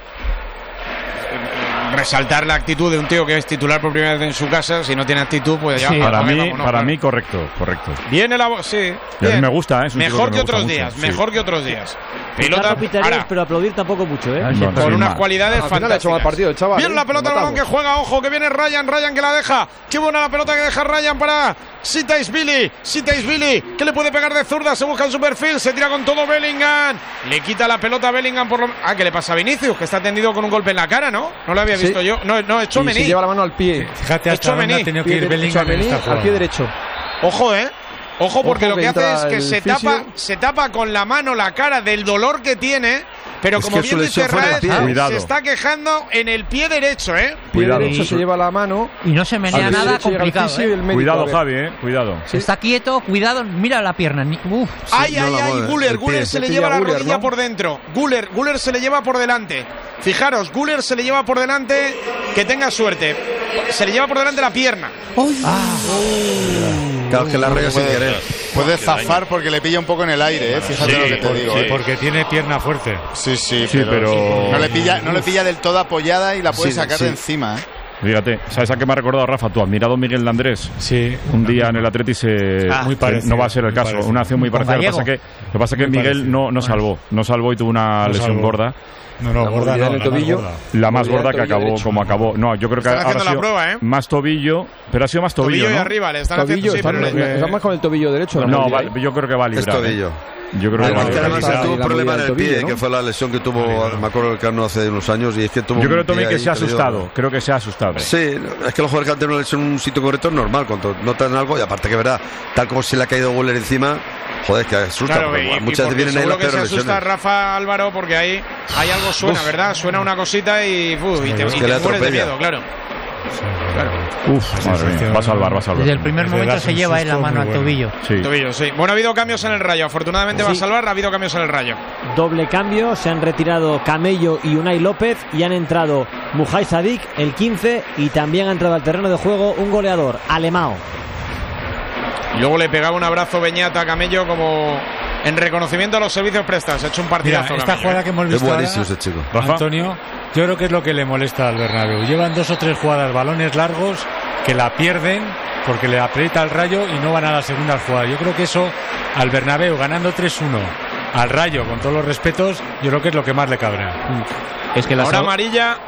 resaltar la actitud de un tío que es titular por primera vez en su casa. Si no tiene actitud, pues ya. Sí. Para mí, vámonos, para claro. mí correcto, correcto. Viene la, sí. Y a mí me gusta, ¿eh? Mejor que, que otros mucho, días, sí. mejor que otros días. Pilota, ahora, pero aplaudir tampoco mucho, ¿eh? No, con unas mal. cualidades no, fantásticas. Partido, chaval, Bien ¿eh? la pelota al balón que juega, ojo, que viene Ryan, Ryan que la deja. Qué buena la pelota que deja Ryan para Sitaisvili, Sitaisvili, que le puede pegar de zurda, se busca en su perfil, se tira con todo Bellingham. Le quita la pelota a Bellingham por lo... Ah, ¿qué le pasa a Vinicius? Que está tendido con un golpe en la cara, ¿no? No lo había visto sí. yo. No, no, es Tchouaméni. Se lleva la mano al pie. Fíjate hasta dónde ha tenido que ir Bellingham al pie derecho. Ojo, ¿eh? Ojo, porque Ojo, lo que, que hace es que se tapa, se tapa con la mano la cara del dolor que tiene, pero es como bien dice Raez, se está quejando en el pie derecho, ¿eh? Pie derecho se lleva la mano y no se menea nada complicado. ¿eh? Cuidado, Javi, ¿eh? Cuidado. Sí. Está quieto, cuidado, mira la pierna. Uf. Ay, sí, ay, no ay, Güler, Güler se le lleva la Guller, rodilla ¿no? por dentro. Güler, Güler se le lleva por delante. Fijaros, Güler se le lleva por delante, que tenga suerte. Se le lleva por delante la pierna. Ah. Claro, que la raya sin querer. Puede zafar porque le pilla un poco en el aire, ¿eh? Fíjate sí, lo que te porque, digo. Sí, ¿eh? porque tiene pierna fuerte. Sí, sí, sí pero, pero... No, le pilla, no le pilla del todo apoyada y la puede sí, sacar sí. de encima, ¿eh? Fíjate, ¿sabes a qué me ha recordado, Rafa? Tu admirado Miguel de Andrés. Sí. Un día en el Atleti se... Ah, muy parecido, no va a ser el caso. parecido. Una acción muy parecida. Lo que pasa que, lo que, pasa que Miguel parecido. no, no salvó. No salvó y tuvo una no lesión salvó. gorda. No, no, la gorda no, en el tobillo. La más gorda que acabó derecho. como acabó. No, yo creo que están ahora ha sido prueba, ¿eh? más tobillo, pero ha sido más tobillo, tobillo ¿no? y arriba, le están tobillo, haciendo, sí, están, pero le, más con el tobillo derecho. No, va, yo creo que va a librar. Es tobillo. ¿eh? Yo creo que, ah, va que además a tuvo un problema en el pie, tobillo, ¿no? Que fue la lesión que tuvo, vale, me acuerdo, el Cano hace unos años, y es que tuvo. Yo creo también que se ha asustado. Dio, creo que se ha asustado. Sí, es que los jugadores que han tenido una lesión en un sitio correcto es normal, cuando notan algo, y aparte que verdad, tal como se le ha caído Güler encima, joder, que asusta. Claro, y, muchas veces vienen ahí las peores lesiones. Seguro que se asusta Rafa Álvaro porque ahí hay algo suena, uf. ¿verdad? Suena una cosita y, uf, y te, y te mueres de miedo, claro. Sí, claro. Uf, madre mía, va a salvar, va a salvar. Desde el primer Desde momento se lleva en la mano al tobillo. Sí. Tobillo, sí. Bueno, ha habido cambios en el Rayo. Afortunadamente sí. va a salvar, ha habido cambios en el Rayo. Doble cambio, se han retirado Camello y Unai López y han entrado Mujai Sadik, el quince, y también ha entrado al terreno de juego un goleador, Alemão. Y luego le pegaba un abrazo Beñat a Camello como en reconocimiento a los servicios prestados. Ha hecho un partidazo. Mira, esta Camello, jugada ¿eh? que hemos visto ahora, ese chico. Antonio, yo creo que es lo que le molesta al Bernabéu. Llevan dos o tres jugadas, balones largos, que la pierden porque le aprieta el Rayo y no van a la segunda jugada. Yo creo que eso al Bernabéu, ganando tres uno al Rayo, con todos los respetos, yo creo que es lo que más le cabrea. Es que la Ahora amarilla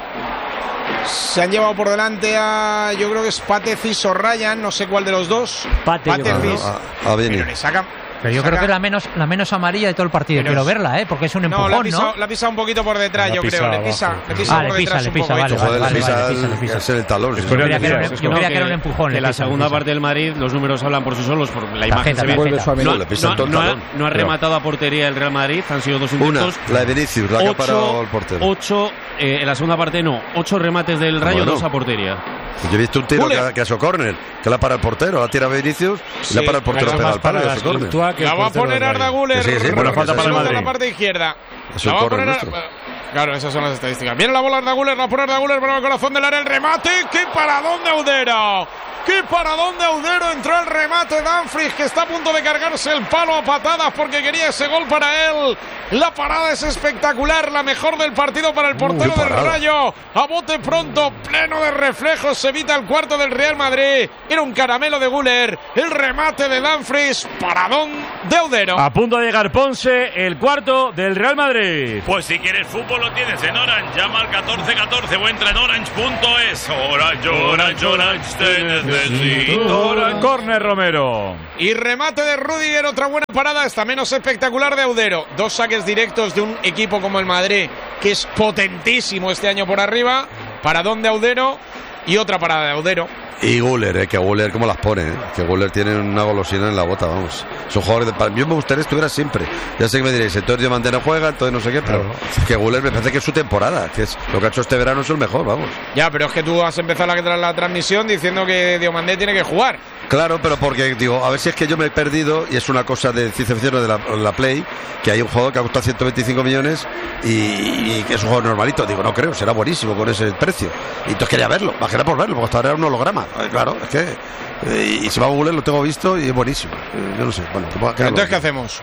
se han llevado por delante a, yo creo que es Patecis o Ryan, no sé cuál de los dos. Pate, Patecis. A, a Beni. Pero yo creo que es la menos, la menos amarilla de todo el partido. Pero Quiero verla, ¿eh? Porque es un empujón, no, la pisa, ¿no? La pisa un poquito por detrás, yo creo. Le pisa, le pisa ah, por le pisa, detrás le un pisa, poco. vale, Joder, vale, le pisa, vale, le pisa, es el talón. Yo creía que era, yo creía que era un empujón. Que la segunda parte del Madrid, los números hablan por sí solos, por la imagen se ve. No ha rematado a portería el Real Madrid, han sido dos intentos. Una, la de Vinicius, la que ha parado el portero. Ocho, eh, en la segunda parte no, ocho remates del Rayo, bueno. dos a portería. Yo he visto un tiro que, que a su córner, que la para el portero, la tira Vinicius y sí, la para el portero, pega al palo y a su córner. La va a poner Arda Güler. Sí, sí, buena falta para el Madrid. La parte izquierda. Es la va a poner nuestro. Claro, esas son las estadísticas. Viene la bola Arda Güler, la pone Arda Güler para el corazón del área, el remate. ¡Qué paradón de Audero! ¡Qué paradón de Audero! Entró el remate Dumfries, que está a punto de cargarse el palo a patadas porque quería ese gol para él. La parada es espectacular, la mejor del partido para el portero uh, del Rayo. A bote pronto, pleno de reflejos, se evita el cuarto del Real Madrid. Era un caramelo de Güler. El remate de Dumfries, paradón de Audero. A punto de llegar Ponce, el cuarto del Real Madrid. Pues si quieres fútbol lo tienes en Orange. Llama al catorce catorce o entra en orange punto es. Orange, Orange, Orange, te necesito. Orange. Corner Romero. Y remate de Rüdiger, otra buena parada, esta menos espectacular de Audero. Dos saques directos de un equipo como el Madrid, que es potentísimo este año por arriba. Paradón de Audero y otra parada de Audero. Y Güler, eh, que Güler cómo las pone, eh? Que Güler tiene una golosina en la bota, vamos. Es un jugador de... Para mí me gustaría que estuviera siempre. Ya sé que me diréis, entonces Diomandé no juega, entonces no sé qué, pero claro. Que Güler me parece que es su temporada, que es lo que ha hecho este verano es el mejor, vamos. Ya, pero es que tú has empezado la, la transmisión diciendo que Diomandé tiene que jugar. Claro, pero porque digo, a ver si es que yo me he perdido y es una cosa de ciencia ficción de la, la Play, que hay un jugador que ha costado ciento veinticinco millones y, y que es un jugador normalito. Digo, no creo, será buenísimo con ese precio. Y entonces quería verlo, más que nada por verlo, porque hasta ahora era un holograma. Claro, es que eh, y si va a Google lo tengo visto y es buenísimo. Eh, yo no sé. Bueno, entonces ¿qué hacemos?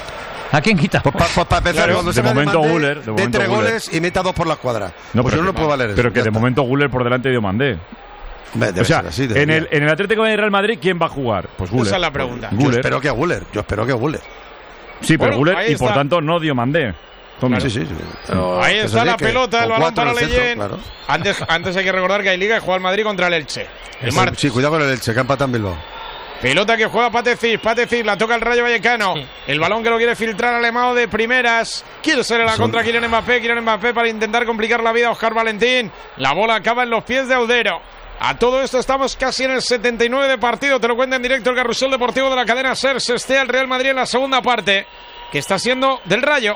¿A quién quita? Pues para pa empezar, claro, cuando de momento Güler, de, de entre goles y meta dos por la escuadra. No, pues yo no que, puedo valer pero eso, que de está. momento Güler por delante de Diomandé. Debe o sea, así, en el, en el Atlético de Real Madrid, ¿quién va a jugar? Pues Güler. Esa es la pregunta. Yo espero que a Güler. Yo espero que a Güler. Sí, pero bueno, Güler y por tanto no Diomandé. Claro. Sí, sí, sí. Pero ahí está la pelota, el balón para Leyen. Claro. Antes, antes hay que recordar que hay Liga y juega el Madrid contra el Elche. El sí, sí, cuidado con el Elche, que empata en Bilbao. Pelota que juega Patecic, Patecic, la toca el Rayo Vallecano. Sí. El balón que lo quiere filtrar Alemão de primeras. Quiere ser la Son... contra Kylian Mbappé, Kylian Mbappé para intentar complicar la vida a Óscar Valentín. La bola acaba en los pies de Audero. A todo esto estamos casi en el setenta y nueve de partido. Te lo cuenta en directo el Carrusel Deportivo de la cadena SER. Se estea el Real Madrid en la segunda parte, que está siendo del Rayo.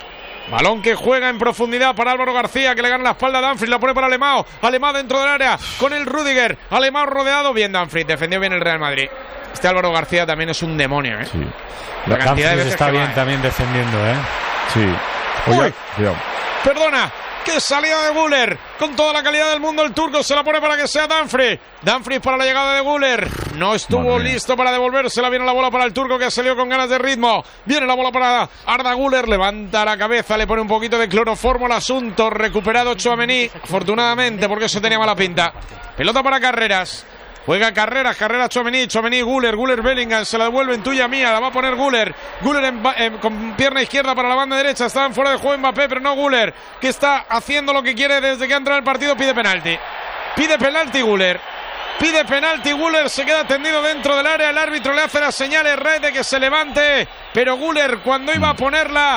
Balón que juega en profundidad para Álvaro García, que le gana la espalda a Dumfries, la pone para Alemão. Alemão dentro del área con el Rüdiger. Alemão rodeado, bien Dumfries, defendió bien el Real Madrid. Este Álvaro García también es un demonio, ¿eh? Sí. La cantidad de veces está que bien va, también defendiendo, ¿eh? Sí. Uy, perdona. ¡Qué salida de Güler! Con toda la calidad del mundo el turco se la pone para que sea Dumfries. Dumfries para la llegada de Güler. No estuvo listo para devolvérsela. Viene la bola para el turco que ha salido con ganas de ritmo. Viene la bola para Arda Güler. Levanta la cabeza, le pone un poquito de cloroformo al asunto. Recuperado Tchouaméni, afortunadamente, porque eso tenía mala pinta. Pelota para Carreras. Juega Carreras, Carreras Tchouaméni, Tchouaméni Güler, Güler Bellingham, se la devuelven tuya mía, la va a poner Güler, Güler en, en, con pierna izquierda para la banda derecha, está en fuera de juego Mbappé, pero no Güler, que está haciendo lo que quiere desde que ha entrado en el partido, pide penalti, pide penalti Güler, pide penalti Güler, se queda tendido dentro del área, el árbitro le hace las señales Red de que se levante, pero Güler cuando iba a ponerla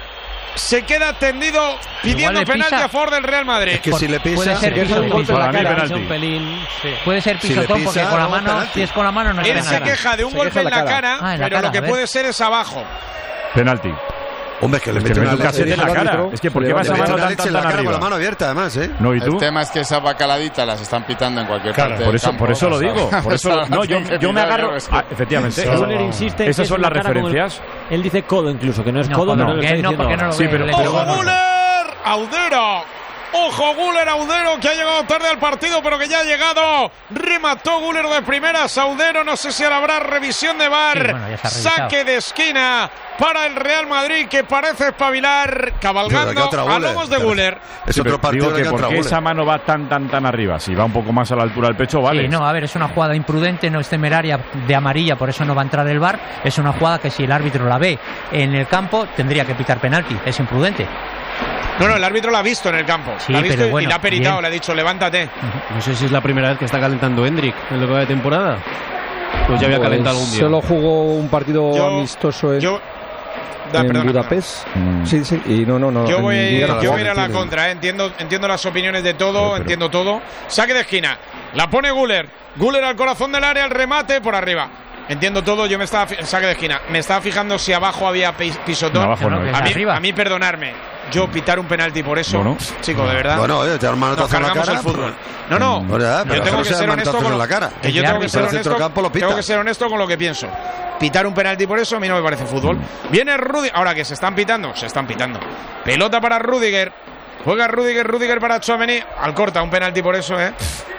se queda tendido pidiendo penalti a favor del Real Madrid. Es que si le pisa, puede ser pisotón, un golpe en la cara, un pelín, sí. Puede ser pisotón si porque con la mano, si es con la mano no es Él penalti. se queja de un se golpe en la cara, cara. Ah, en la pero cara, lo que puede ser es abajo. Penalti. Hombre, es que le es que mete una un casete en la cara. Es que ¿por qué vas a mano mano tan, tan, tan, tan la cara arriba? con la mano abierta, además, ¿eh? No, ¿y tú? El tema es que esas bacaladitas las están pitando en cualquier claro, parte por del eso, campo. por eso lo digo. Por eso, no, yo, yo me agarro. Es Ah, efectivamente. Eso, Güler insiste en esas que son es las una cara como el- referencias. Él dice codo incluso, que no es No, codo, no, pero lo que está no, diciendo porque no ahora. lo Sí, ve, pero- le- pero ¡Ojo bueno. Güler! ¡Audero! ¡Ojo Güler, Audero, que ha llegado tarde al partido, pero que ya ha llegado! Remató Güler de primeras, Audero, no sé si ahora habrá revisión de V A R. Sí, bueno, ya está revisado. Saque de esquina para el Real Madrid, que parece espabilar, cabalgando a lomos de Güler. Es Sí, otro pero partido digo que que ¿por contra qué Güler. esa mano va tan, tan, tan arriba? Si va un poco más a la altura del pecho, vale. Sí, no, a ver, es una jugada imprudente, no es temeraria de amarilla, por eso no va a entrar el V A R. Es una jugada que si el árbitro la ve en el campo, tendría que pitar penalti. Es imprudente. No, no, el árbitro la ha visto en el campo. Sí, la ha visto pero y bueno, le ha peritado, bien. le ha dicho, levántate. No sé si es la primera vez que está calentando Hendrik en lo que va de temporada. Pues ya había Pues calentado algún día. Solo jugó un partido Yo- amistoso en, Yo, da, en perdona, Budapest. Mm. Sí, sí, y no, no, no. Yo en voy, Liga yo no voy a ir a la tiene. contra, ¿eh? entiendo, entiendo las opiniones de todo, Pero, pero- entiendo todo. Saque de esquina, la pone Güler, Güler al corazón del área, el remate por arriba. Entiendo todo, yo me estaba fi- saque de esquina, me estaba fijando si abajo había pi- pisotón. No, abajo no. No, a, mí, arriba. a mí perdonarme, yo pitar un penalti por eso, Bueno. chico, de verdad. Bueno, oye, echar un Nos manotazo en la cargamos cara. el fútbol. No, no, Bueno, ya, pero yo tengo no que sean ser honesto manotazos con en la cara. que yo El tengo que árbitro ser del honesto, centrocampo lo pita. tengo que ser honesto con lo que pienso. Pitar un penalti por eso a mí no me parece fútbol. Viene Rüdiger, ahora que se están pitando, se están pitando. Pelota para Rüdiger. Juega Rüdiger, Rüdiger para Tchouaméni. Al corta, un penalti por eso, ¿eh?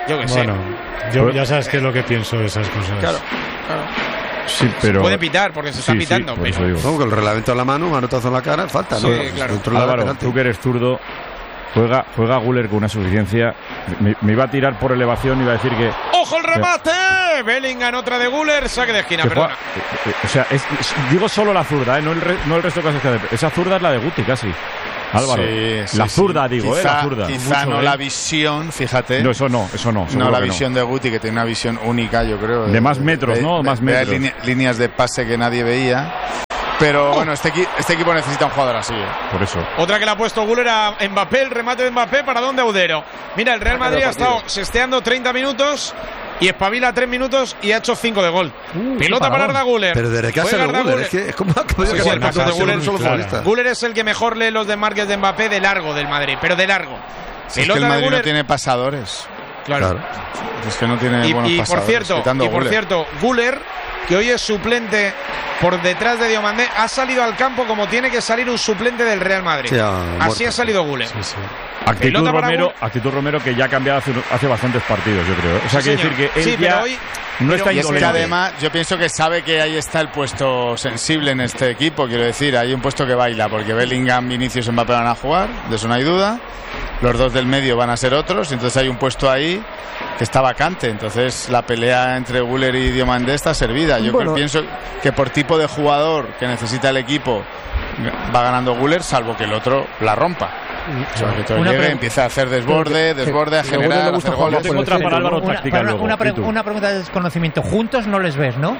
Yo que bueno, sé. yo ya sabes qué es lo que pienso de esas cosas. Claro, claro. Sí, pero... Se puede pitar porque se está sí, pitando. Sí, pero... Con el reglamento en la mano, manotazo en la cara, falta, ¿no? Sí, claro. Álvaro, tú que eres zurdo, juega, juega Güler con una suficiencia. Me, me iba a tirar por elevación y iba a decir que... ¡Ojo el remate! Que... Bellingham, otra de Güler, saque de esquina, perdona. Juega, o sea, es, es, digo solo la zurda, ¿eh? no, el re, no el resto de cosas que... Esa zurda es la de Guti, casi. Álvaro, sí, sí, la zurda, sí. digo, quizá, eh, la zurda. Quizá Mucho, no eh. la visión, fíjate. No, eso no, eso no. No la que visión no. de Guti, que tiene una visión única, yo creo. De, de más metros, de, ¿no? De, más de, metros. De line, líneas de pase que nadie veía. Pero oh. bueno, este, este equipo necesita un jugador así. ¿eh? Por eso. Otra que le ha puesto Güler a Mbappé, el remate de Mbappé, ¿para dónde Audero? Mira, el Real Madrid ha estado sesteando treinta minutos y espabila tres minutos y ha hecho cinco de gol. Uh, Pelota para Arda Güler. Pero desde que hace el Güler, es que es como que sí, sí, el paso de Güler. Solo Claro. Güler es el que mejor lee los desmarques de Mbappé de largo del Madrid, pero de largo. Si es que el Madrid no tiene pasadores. Claro. claro. Es que no tiene y, buenos y pasadores. Por cierto, y por Güler. cierto, Güler, que hoy es suplente por detrás de Diomandé, ha salido al campo como tiene que salir un suplente del Real Madrid. Sí, Así ha salido Güler. Sí, sí. Actitud Romero, actitud Romero que ya ha cambiado hace, hace bastantes partidos, yo creo. O sea, sí, quiere decir que él sí, ya hoy, no está y es indolente. que además yo pienso que sabe que ahí está el puesto sensible en este equipo, quiero decir, hay un puesto que baila, porque Bellingham, Vinicius y Mbappé van a jugar, de eso no hay duda. Los dos del medio van a ser otros, entonces hay un puesto ahí que está vacante, entonces la pelea entre Güler y Diomandé está servida. Yo bueno, pienso que por tipo de jugador que necesita el equipo va ganando Güler, salvo que el otro la rompa. O sea, que todo llegue, empieza a hacer desborde, desborde, a generar, a hacer goles. Tengo otra para Álvaro táctica una, luego. Una, pre una pregunta de desconocimiento. Juntos no les ves, ¿no?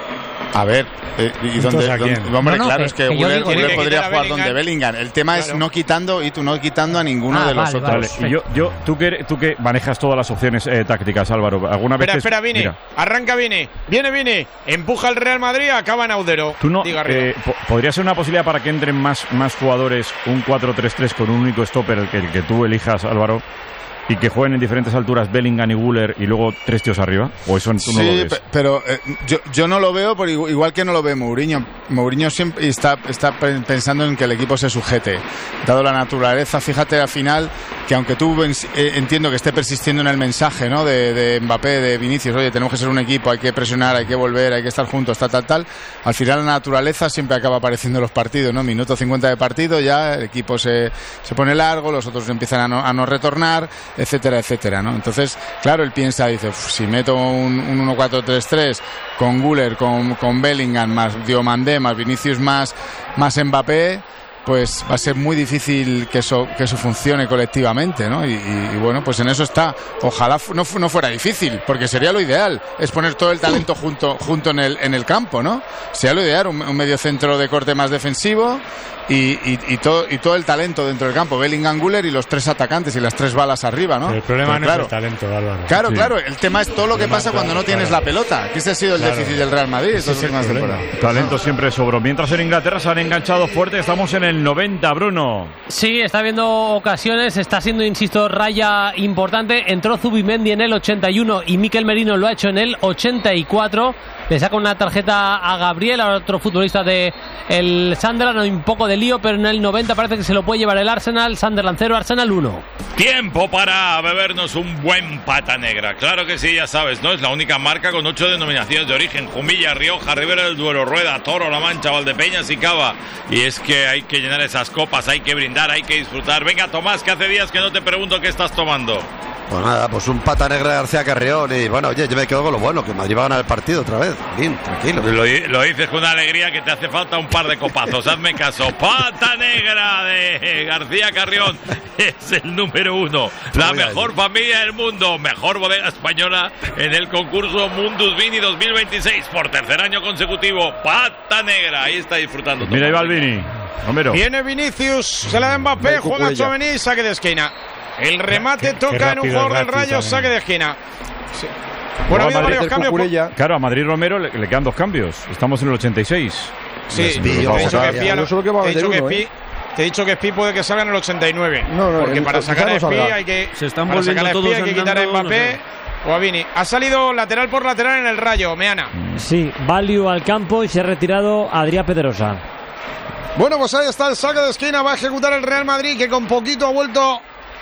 A ver, eh, ¿y dónde, dónde? Hombre, no, no, claro, que, es que, que Güler, Güler podría jugar donde Bellingham. El tema claro. es no quitando y tú no quitando a ninguno ah, de los vale, otros. Vale. Y yo, yo, tú que tú que manejas todas las opciones eh, tácticas, Álvaro. ¿Alguna vez? Espera, espera, Vini. Mira. Arranca Vini. Viene Vini. Empuja el Real Madrid, acaba en Audero. ¿Tú no? Eh, po ¿Podría ser una posibilidad para que entren más, más jugadores un cuatro tres tres con un único stopper, el que, el que tú elijas, Álvaro? Y que jueguen en diferentes alturas Bellingham y Güler y luego tres tíos arriba, o eso tú sí, no lo ves. Pero eh, yo, yo no lo veo por igual que no lo ve Mourinho. Mourinho siempre está, está pensando en que el equipo se sujete, dado la naturaleza. Fíjate al final que aunque tú eh, entiendo que esté persistiendo en el mensaje, ¿no? de, de Mbappé, de Vinicius, oye, tenemos que ser un equipo, hay que presionar, hay que volver, hay que estar juntos, tal, tal, tal. Al final la naturaleza siempre acaba apareciendo en los partidos, ¿no? Minuto cincuenta de partido, ya el equipo se, se pone largo, los otros empiezan a no, a no retornar, etcétera, etcétera, ¿no? Entonces, claro, él piensa, dice, si meto un, un uno cuatro tres tres con Güler, con, con Bellingham, más Diomandé, más Vinicius, más, más Mbappé, pues va a ser muy difícil que eso, que eso funcione colectivamente, ¿no? Y, y, y bueno, pues en eso está. Ojalá no, no fuera difícil, porque sería lo ideal, es poner todo el talento junto, junto en el, en el campo, ¿no? Sería lo ideal, un, un medio centro de corte más defensivo y, y, y, todo, y todo el talento dentro del campo, Bellingham, Güler y los tres atacantes y las tres balas arriba, ¿no? Pero el problema Pero no claro, es el talento, Álvaro. Claro, sí. claro, el tema es todo lo que pasa cuando claro, no tienes claro. la pelota, que ese ha sido el claro. déficit del Real Madrid estas últimas temporadas. Talento siempre sobró. Mientras en Inglaterra se han enganchado fuerte, estamos en el noventa, Bruno. Sí, está habiendo ocasiones, está siendo, insisto, raya importante. Entró Zubimendi en el ochenta y uno y Mikel Merino lo ha hecho en el ochenta y cuatro. Le saca una tarjeta a Gabriel, a otro futbolista de el Sunderland, un poco de lío, pero en el noventa parece que se lo puede llevar el Arsenal. Sunderland cero, Arsenal uno. Tiempo para bebernos un buen pata negra. Claro que sí, ya sabes, ¿no? Es la única marca con ocho denominaciones de origen: Jumilla, Rioja, Ribera del Duero, Rueda, Toro, La Mancha, Valdepeñas y Cava. Y es que hay que llenar esas copas, hay que brindar, hay que disfrutar. Venga, Tomás, que hace días que no te pregunto qué estás tomando. Pues nada, pues un pata negra de García Carrión y bueno, oye, yo me quedo con lo bueno, que Madrid va a ganar el partido otra vez. Bien, tranquilo. Lo, lo dices con una alegría que te hace falta un par de copazos, hazme caso. Pata negra de García Carrión es el número uno. La mejor familia del mundo, mejor bodega española en el concurso Mundus Vini dos mil veintiséis por tercer año consecutivo. Pata negra, ahí está disfrutando. Mira, ahí va el Vini. Romero. Viene Vinicius, se la da Mbappé, juega Tchouaméni, saque de esquina. El remate qué, toca qué en un jugador del Rayo, saque de esquina. Sí. Bueno, ha habido varios cambios. Por... Claro, a Madrid Romero le, le quedan dos cambios. Estamos en el ochenta y seis. Sí, te he dicho que Pi, no, solo que va a dicho que Pi, ¿eh? Te he dicho que Pi puede que salga en el ochenta y nueve. No, no, porque el, para sacar a Pi hay que, se están para sacar a todos Pi hay que quitar a Mbappé no sé. o a Vini. Ha salido lateral por lateral en el Rayo, Meana. Sí, Value al campo y se ha retirado Adrián Pedrosa. Bueno, pues ahí está el saque de esquina. Va a ejecutar el Real Madrid, que con poquito ha vuelto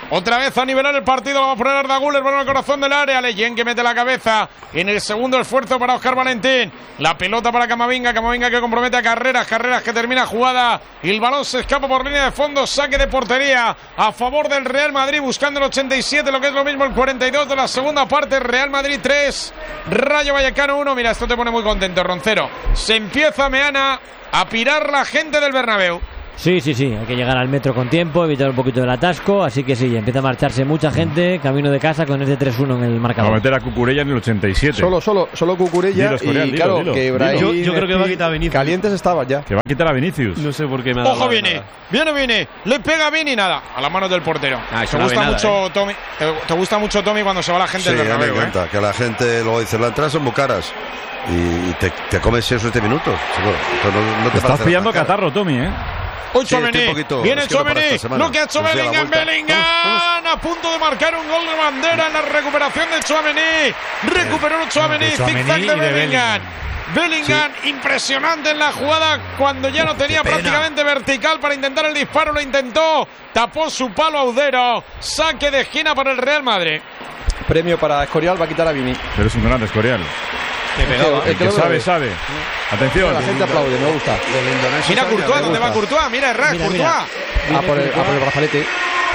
otra vez a nivelar el partido. Lo va a poner Arda Güler, balón al corazón del área. Leyen que mete la cabeza en el segundo esfuerzo para Óscar Valentín. La pelota para Camavinga, Camavinga que compromete a Carreras, Carreras que termina jugada y el balón se escapa por línea de fondo. Saque de portería a favor del Real Madrid, buscando el ochenta y siete, lo que es lo mismo el cuarenta y dos de la segunda parte. Real Madrid tres, Rayo Vallecano uno. Mira, esto te pone muy contento, Roncero. Se empieza Meana a pirar la gente del Bernabéu. Sí, sí, sí, hay que llegar al metro con tiempo, evitar un poquito del atasco, así que sí, empieza a marcharse mucha gente, camino de casa con este tres uno en el marcador. Va a meter a Cucurella en el ochenta y siete. Solo, solo, solo Cucurella. Dilo, Escorial, y claro, dilo, que dilo. Brahim, Yo, yo creo que va a quitar a Vinicius. Calientes estaba ya. Que va a quitar a Vinicius. No sé por qué me ha dado. Ojo, la viene, nada. viene, viene, le pega a Vini, nada, a las manos del portero. Ah, eso te no gusta ve nada, mucho, eh. Tommy, te, te gusta mucho, Tommy, cuando se va la gente Sí, del a mí me Bernabéu, ¿eh? encanta. Que la gente luego dice, las entradas son muy caras. Y te, te comes seis o siete minutos. Seguro. Pero no, no te Te estás parece pillando tan caro. catarro, Tommy, ¿eh? Hoy Sí, estoy Tchouaméni, un poquito- viene es que no para Tchouaméni, esta semana. lo que ha hecho Pues sí, a la Bellingham, vuelta. Bellingham a punto de marcar un gol de bandera en la recuperación de Tchouaméni, recuperó Tchouaméni, De Tchouaméni zigzag y de de Bellingham. Bellingham, impresionante en la jugada cuando ya no tenía prácticamente vertical para intentar el disparo, lo intentó, tapó su palo Audero, saque de esquina para el Real Madrid. Premio para Escorial, va a quitar a Vini. Pero es un gran Escorial. Que pegaba. Es que El que lo sabe, veo. sabe. Atención. La gente aplaude, me gusta. Mira Courtois, ¿dónde va gusta. Courtois? Mira, Herrera, Mira, Courtois. mira. A por el, a por el brazalete.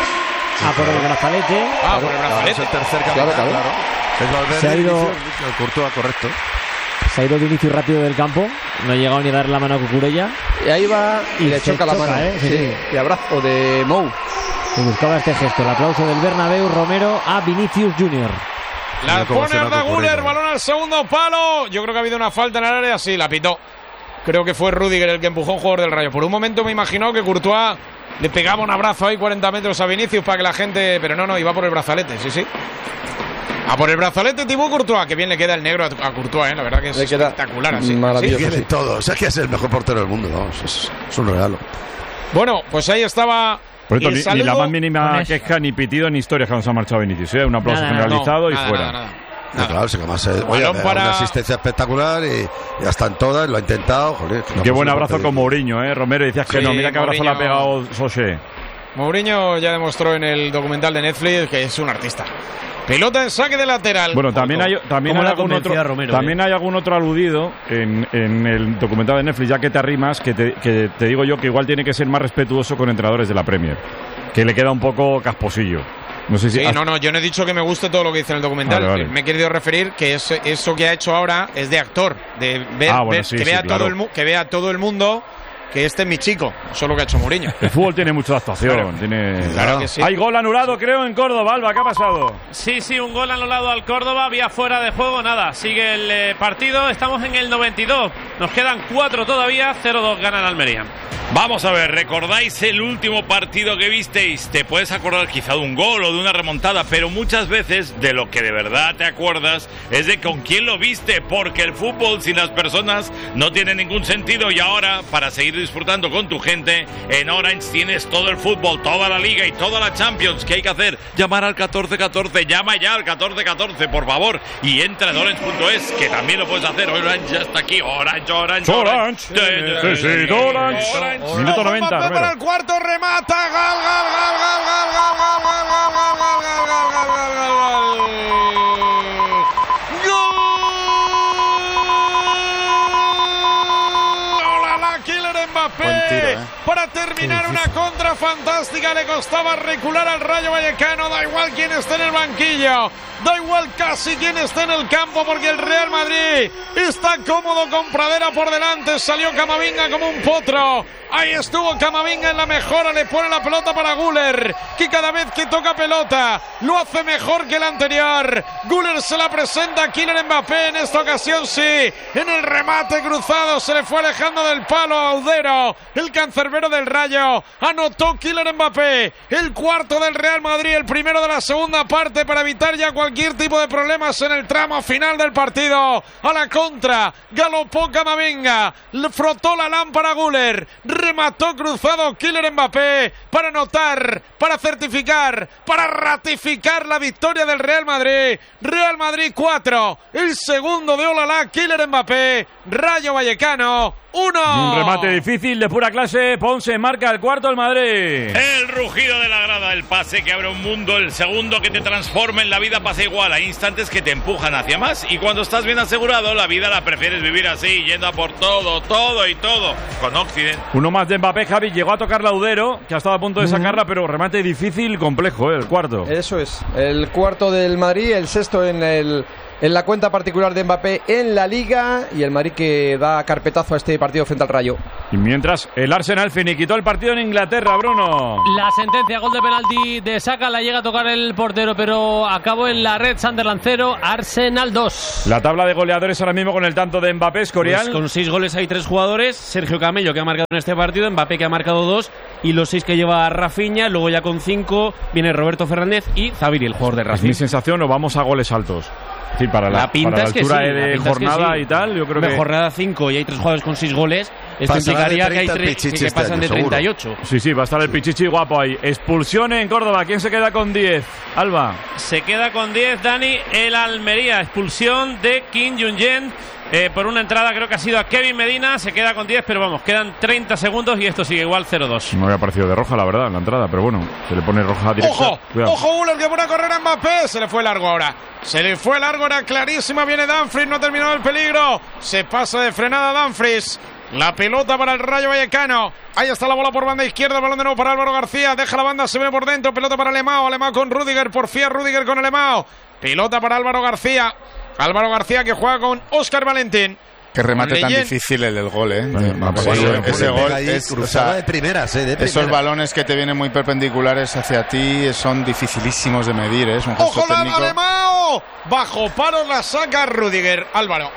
A por el brazalete. Ah, por el Claro, es brazalete. el tercer capitán, Claro, claro. claro. Es Valverde, Se ha ido- Vinicius, Courtois, correcto. Se ha ido Vinicius rápido del campo. No ha llegado ni a darle la mano a Cucurella. Y ahí va y, Y le se choca la choca, mano. ¿eh? Sí, Sí. sí. Y abrazo de Mou. Y buscaba este gesto. El aplauso del Bernabéu. Romero a Vinicius Junior La Mira cómo pone se la Arda Cucurella. Güler, balón al segundo palo. Yo creo que ha habido una falta en el área, sí, la pitó. Creo que fue Rüdiger el que empujó a un jugador del Rayo. Por un momento me imaginó que Courtois le pegaba un abrazo ahí cuarenta metros a Vinicius para que la gente... Pero no, no, iba por el brazalete, sí, sí. A por el brazalete Thibaut Courtois, que bien le queda el negro a a Courtois, ¿eh? La verdad que es Le queda espectacular así. maravilloso. Sí. Tiene todo. O sea, que es el mejor portero del mundo. Vamos, es, es un regalo. Bueno, pues ahí estaba Por esto, el ni, ni saludo. la más mínima con eso. queja ni pitido ni historia cuando se ha marchado Vinicius. ¿eh? Un aplauso Nada, generalizado No, y nada, fuera. nada, nada. No, claro, sí, que además, eh, oye, Balón me da para- una asistencia espectacular y ya están todas, lo ha intentado. Joder, Y qué buen abrazo con como Mourinho, ¿eh? Romero, decías que Sí, no. Mira qué abrazo le ha Mourinho. pegado Soche. Mourinho ya demostró en el documental de Netflix que es un artista. Pelota en saque de lateral. Bueno, también hay, también ¿Cómo hay la algún convencía otro, Romero, también eh? hay algún otro aludido en, en el documental de Netflix, ya que te arrimas, que te, que te digo yo que igual tiene que ser más respetuoso con entrenadores de la Premier, que le queda un poco casposillo. No sé si Sí, has- no, no, yo no he dicho que me guste todo lo que dice en el documental. Vale, vale. Me he querido referir que es, eso que ha hecho ahora es de actor, de ver, Ah, bueno, ver- sí, que, sí, vea claro. todo el, mu- que vea todo el mundo que este es mi chico. Eso es lo que ha hecho Mourinho. El fútbol tiene mucha actuación. Claro. Tiene... Claro que sí. Hay gol anulado, creo, en Córdoba. Alba, ¿qué ha pasado? Sí, sí, un gol anulado al Córdoba, vía fuera de juego, nada, sigue el eh, partido, estamos en el noventa y dos, nos quedan cuatro todavía, cero dos gana el Almería. Vamos a ver, ¿recordáis el último partido que visteis? Te puedes acordar quizá de un gol o de una remontada, pero muchas veces de lo que de verdad te acuerdas es de con quién lo viste, porque el fútbol sin las personas no tiene ningún sentido. Y ahora, para seguir disfrutando con tu gente, en Orange tienes todo el fútbol, toda la Liga y toda la Champions. ¿Qué hay que hacer? Llamar al catorce catorce, llama ya al catorce catorce, por favor, y entra en orange punto es, que también lo puedes hacer. Orange ya está aquí, Orange, Orange, Orange. Sí, sí, Orange. Minuto noventa, Mbappé para Romero. el cuarto, remata, gol, gol, gol, gol, gol, gol, gol, gol, gol, gol, gol, gol, gol, gol, gol, gol. ¡Hola, Kylian Mbappé! Buen tiro, ¿eh? Para terminar una contra fantástica, le costaba recular al Rayo Vallecano. Da igual quién esté en el banquillo, da igual casi quién esté en el campo, porque el Real Madrid está cómodo con Pradera por delante. Salió Camavinga como un potro. Ahí estuvo Camavinga en la mejora, le pone la pelota para Güler, que cada vez que toca pelota lo hace mejor que el anterior. Güler se la presenta a Kylian Mbappé, en esta ocasión sí, en el remate cruzado se le fue alejando del palo a Audero, el cancerbero del Rayo. Anotó Kylian Mbappé, el cuarto del Real Madrid, el primero de la segunda parte, para evitar ya cualquier tipo de problemas en el tramo final del partido. A la contra, galopó Camavinga, le frotó la lámpara a Güler, remató cruzado Kylian Mbappé para anotar, para certificar, para ratificar la victoria del Real Madrid. Real Madrid cuatro, el segundo de Olalá, Kylian Mbappé. Rayo Vallecano uno. Un remate difícil de pura clase. Ponce marca el cuarto el Madrid. El rugido de la grada, el pase que abre un mundo, el segundo que te transforma en la vida pasa igual. Hay instantes que te empujan hacia más y cuando estás bien asegurado, la vida la prefieres vivir así, yendo a por todo, todo y todo. Con Occident. Uno más de Mbappé, Javi. Llegó a tocar Laudero, que ha estado a punto de sacarla, mm. pero remate difícil y complejo, ¿eh? El cuarto. Eso es. El cuarto del Madrid, el sexto en el... en la cuenta particular de Mbappé en la Liga, y el Madrid que da carpetazo a este partido frente al Rayo. Y mientras el Arsenal finiquitó el partido en Inglaterra, Bruno. La sentencia, gol de penalti de Saka, la llega a tocar el portero, pero acabó en la red. Sunderland cero, Arsenal dos. La tabla de goleadores ahora mismo con el tanto de Mbappé, Escorial. Pues con seis goles hay tres jugadores. Sergio Camello, que ha marcado en este partido, Mbappé, que ha marcado dos, y los seis que lleva Rafinha. Luego ya con cinco viene Roberto Fernández y Zaviri, el jugador de Racing. Es mi sensación, o vamos a goles altos. Sí, para la, la pinta para la es que altura sí, de la jornada es que sí. y tal, yo creo Una que... jornada cinco y hay tres jugadores con seis goles. Esto implicaría que hay tres que, que pasan de treinta y ocho. Sí, sí, va a estar el Pichichi guapo ahí. Expulsión en Córdoba. ¿Quién se queda con diez? Alba. Se queda con diez, Dani, el Almería. Expulsión de Kim Jong-un. Eh, por una entrada creo que ha sido a Kevin Medina, se queda con diez, pero vamos, quedan treinta segundos y esto sigue igual cero dos. No había parecido de roja, la verdad, en la entrada, pero bueno, se le pone roja directa. ¡Ojo! Cuidado. ¡Ojo, Uller, que pone a correr a Mbappé! Se le fue largo ahora. Se le fue largo, era clarísima. Viene Dumfries, no ha terminado el peligro. Se pasa de frenada Dumfries. La pelota para el Rayo Vallecano. Ahí está la bola por banda izquierda. Balón de nuevo para Álvaro García. Deja la banda, se ve por dentro. Pelota para Alemão. Alemão con Rüdiger. Porfía Rüdiger con Alemão. Pelota para Álvaro García. Álvaro García que juega con Óscar Valentín. Qué remate tan difícil el del gol, ¿eh? Bueno, de, sí, sí, bueno, ese gol es cruzada, o sea, de primeras, ¿eh? De primeras. Esos balones que te vienen muy perpendiculares hacia ti son dificilísimos de medir, ¿eh? Es un gesto ¡ojo, técnico. Alemão! Bajo paro la saca Rüdiger. Álvaro.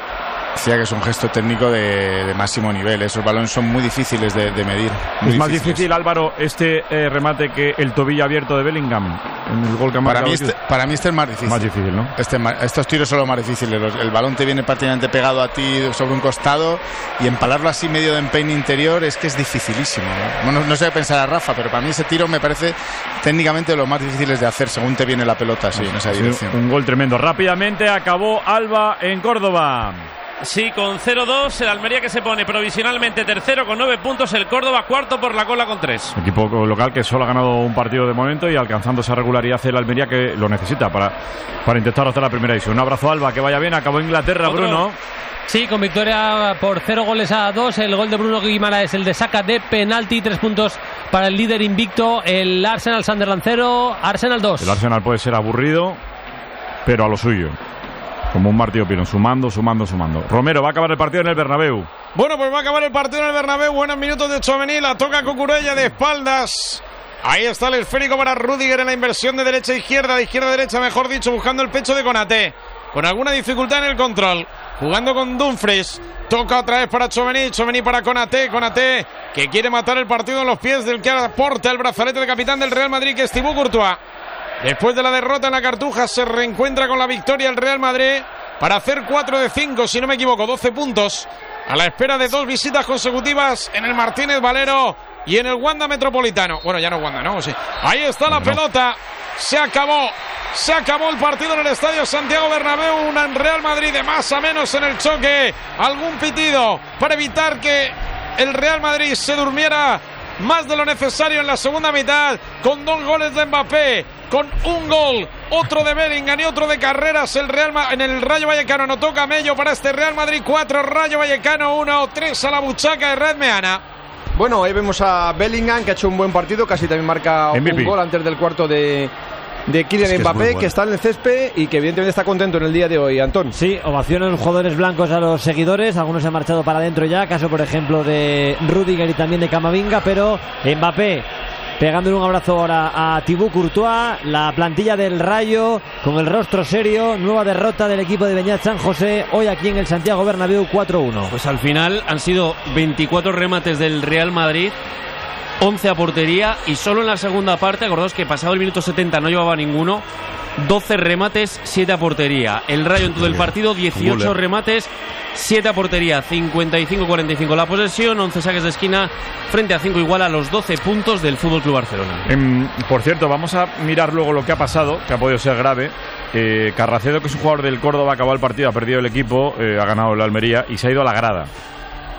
Decía que es un gesto técnico de, de máximo nivel. Esos balones son muy difíciles de, de medir. Es más difícil, Álvaro, este eh, remate que el tobillo abierto de Bellingham en el gol que ha para mí este, para mí este es más difícil. Más difícil, ¿no? Este, estos tiros son los más difíciles. El balón te viene prácticamente pegado a ti sobre un costado y empalarlo así medio de empeine interior es que es dificilísimo, ¿no? No, no sé qué pensar a Rafa, pero para mí ese tiro me parece técnicamente de los más difíciles de hacer según te viene la pelota así, en esa dirección. Un gol tremendo. Rápidamente acabó Alba en Córdoba. Sí, con cero dos, el Almería que se pone provisionalmente tercero con nueve puntos, el Córdoba cuarto por la cola con tres. Equipo local que solo ha ganado un partido de momento y alcanzando esa regularidad el Almería que lo necesita para, para intentar hacer la primera división. Un abrazo, Alba, que vaya bien. Acabó Inglaterra, ¿otro? Bruno. Sí, con victoria por cero goles a dos. El gol de Bruno Guimaraes, el de Saka de penalti. Tres puntos para el líder invicto, el Arsenal. Sunderland cero, Arsenal dos. El Arsenal puede ser aburrido, pero a lo suyo. Como un Martí Opino, sumando, sumando, sumando. Romero, va a acabar el partido en el Bernabéu. Bueno, pues va a acabar el partido en el Bernabéu. Buenos minutos de Tchouaméni, la toca Cucurella de espaldas. Ahí está el esférico para Rüdiger en la inversión de derecha a izquierda, de izquierda a derecha, mejor dicho, buscando el pecho de Konaté. Con alguna dificultad en el control. Jugando con Dumfries. Toca otra vez para Tchouaméni, Tchouaméni para Konaté. Konaté que quiere matar el partido en los pies del que aporta el brazalete de capitán del Real Madrid, que es Thibaut Courtois. Después de la derrota en la Cartuja se reencuentra con la victoria el Real Madrid para hacer cuatro de cinco, si no me equivoco, doce puntos, a la espera de dos visitas consecutivas en el Martínez Valero y en el Wanda Metropolitano. Bueno, ya no Wanda, ¿no? Sí. Ahí está la pelota, se acabó, se acabó el partido en el Estadio Santiago Bernabéu, un Real Madrid de más a menos en el choque, algún pitido para evitar que el Real Madrid se durmiera más de lo necesario en la segunda mitad, con dos goles de Mbappé, con un gol, otro de Bellingham y otro de Carreras. El Real Ma- en el Rayo Vallecano anotó Camello para este Real Madrid cuatro, Rayo Vallecano uno, tres a la buchaca de Red Meana. Bueno, ahí vemos a Bellingham, que ha hecho un buen partido, casi también marca M V P. Un gol antes del cuarto de, de Kylian es que Mbappé, bueno, que está en el césped y que evidentemente está contento en el día de hoy, Antón. Sí, ovacionan los jugadores blancos a los seguidores, algunos se han marchado para adentro ya, caso por ejemplo de Rüdiger y también de Camavinga, pero Mbappé pegándole un abrazo ahora a Thibaut Courtois, la plantilla del Rayo con el rostro serio, nueva derrota del equipo de Beñat San José, hoy aquí en el Santiago Bernabéu cuatro uno. Pues al final han sido veinticuatro remates del Real Madrid, once a portería y solo en la segunda parte, acordaos que pasado el minuto setenta no llevaba ninguno, doce remates, siete a portería. El Rayo en todo el partido, dieciocho remates, siete a portería, cincuenta y cinco cuarenta y cinco la posesión, once saques de esquina frente a cinco, igual a los doce puntos del F C Barcelona. Eh, por cierto, vamos a mirar luego lo que ha pasado, que ha podido ser grave. Eh, Carracedo, que es un jugador del Córdoba, acabó el partido, ha perdido el equipo, eh, ha ganado el Almería y se ha ido a la grada.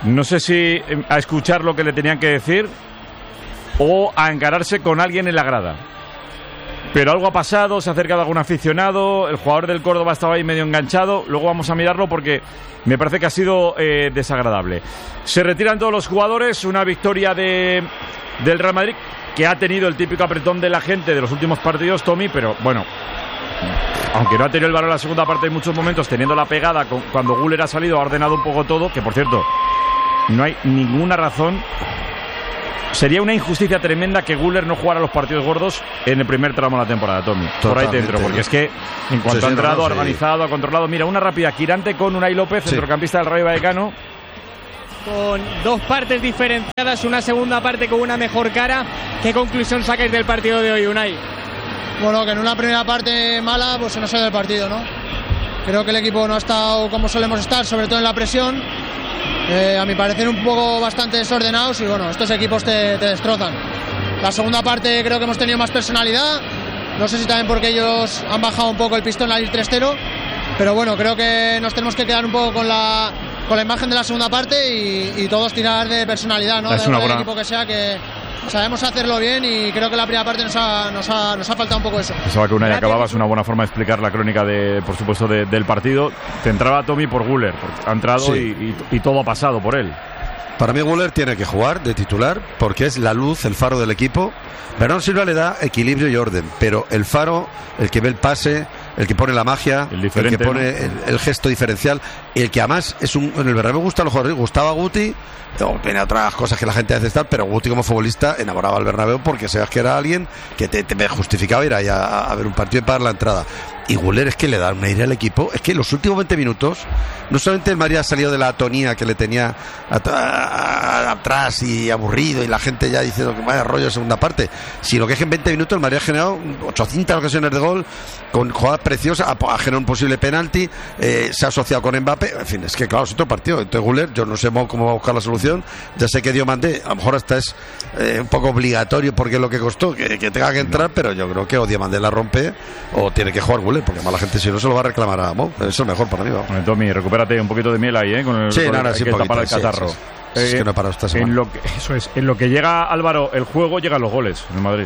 No sé si a escuchar lo que le tenían que decir o a encararse con alguien en la grada. Pero algo ha pasado, se ha acercado algún aficionado, el jugador del Córdoba estaba ahí medio enganchado, luego vamos a mirarlo porque me parece que ha sido eh, desagradable. Se retiran todos los jugadores, una victoria de, del Real Madrid que ha tenido el típico apretón de la gente de los últimos partidos, Tommy, pero bueno, aunque no ha tenido el valor en la segunda parte en muchos momentos, teniendo la pegada con, cuando Güler ha salido, ha ordenado un poco todo, que por cierto, no hay ninguna razón. Sería una injusticia tremenda que Güler no jugara los partidos gordos en el primer tramo de la temporada, Tommy. Totalmente. Por ahí dentro, porque es que en cuanto sí, ha entrado, no, no, sí. ha organizado, ha controlado. Mira, una rápida, Quirante con Unai López, sí. centrocampista del Rayo Vallecano. Con dos partes diferenciadas, una segunda parte con una mejor cara. ¿Qué conclusión sacáis del partido de hoy, Unai? Bueno, que en una primera parte mala, pues se nos ha ido el partido, ¿no? Creo que el equipo no ha estado como solemos estar, sobre todo en la presión. Eh, a mi parecer un poco bastante desordenados y bueno, estos equipos te, te destrozan. La segunda parte creo que hemos tenido más personalidad, no sé si también porque ellos han bajado un poco el pistón al ir tres cero, pero bueno, creo que nos tenemos que quedar un poco con la, con la imagen de la segunda parte y, y todos tirar de personalidad, ¿no? Es de una buena... buena... equipo que sea, que sabemos hacerlo bien y creo que la primera parte nos ha, nos ha, nos ha faltado un poco eso. Pensaba que una y acababa, es una buena forma de explicar la crónica, de, por supuesto, de, del partido. Te entraba Tommy por Güler, ha entrado sí. y, y, y todo ha pasado por él. Para mí Güler tiene que jugar de titular porque es la luz, el faro del equipo. Bernardo Silva le da equilibrio y orden, pero el faro, el que ve el pase, el que pone la magia, el, el que pone ¿no? el, el gesto diferencial, el que además es un... En el Bernabéu me gustan los jugadores, gustaba Guti, o tiene otras cosas que la gente hace estar, pero Guti como futbolista enamoraba al Bernabéu porque sabes que era alguien que te, te justificaba ir ahí a, a ver un partido y pagar la entrada. Y Güler es que le da un aire al equipo, es que los últimos veinte minutos no solamente el Madrid ha salido de la atonía que le tenía atrás y aburrido y la gente ya diciendo que vaya rollo de segunda parte, sino que es que en veinte minutos el Madrid ha generado ochocientas ocasiones de gol con jugadas preciosas, ha generado un posible penalti, eh, se ha asociado con Mbappé, en fin, es que claro, es otro partido. Entonces Güler, yo no sé cómo va a buscar la solución, ya sé que Diomandé a lo mejor hasta es eh, un poco obligatorio porque es lo que costó que, que tenga que entrar, no. pero yo creo que o Diomandé la rompe o tiene que jugar Güler, porque más la gente si no se lo va a reclamar a Mo. Eso es lo mejor para mí. ¿Va? Bueno, Tommy, recupérate un poquito de miel ahí, ¿eh? Con el, sí, con nada, el, sí, que poquito, tapar el catarro. Sí, sí, sí. Eh, es que no he parado esta semana. En lo que, eso es, en lo que llega Álvaro el juego, llegan los goles en el Madrid.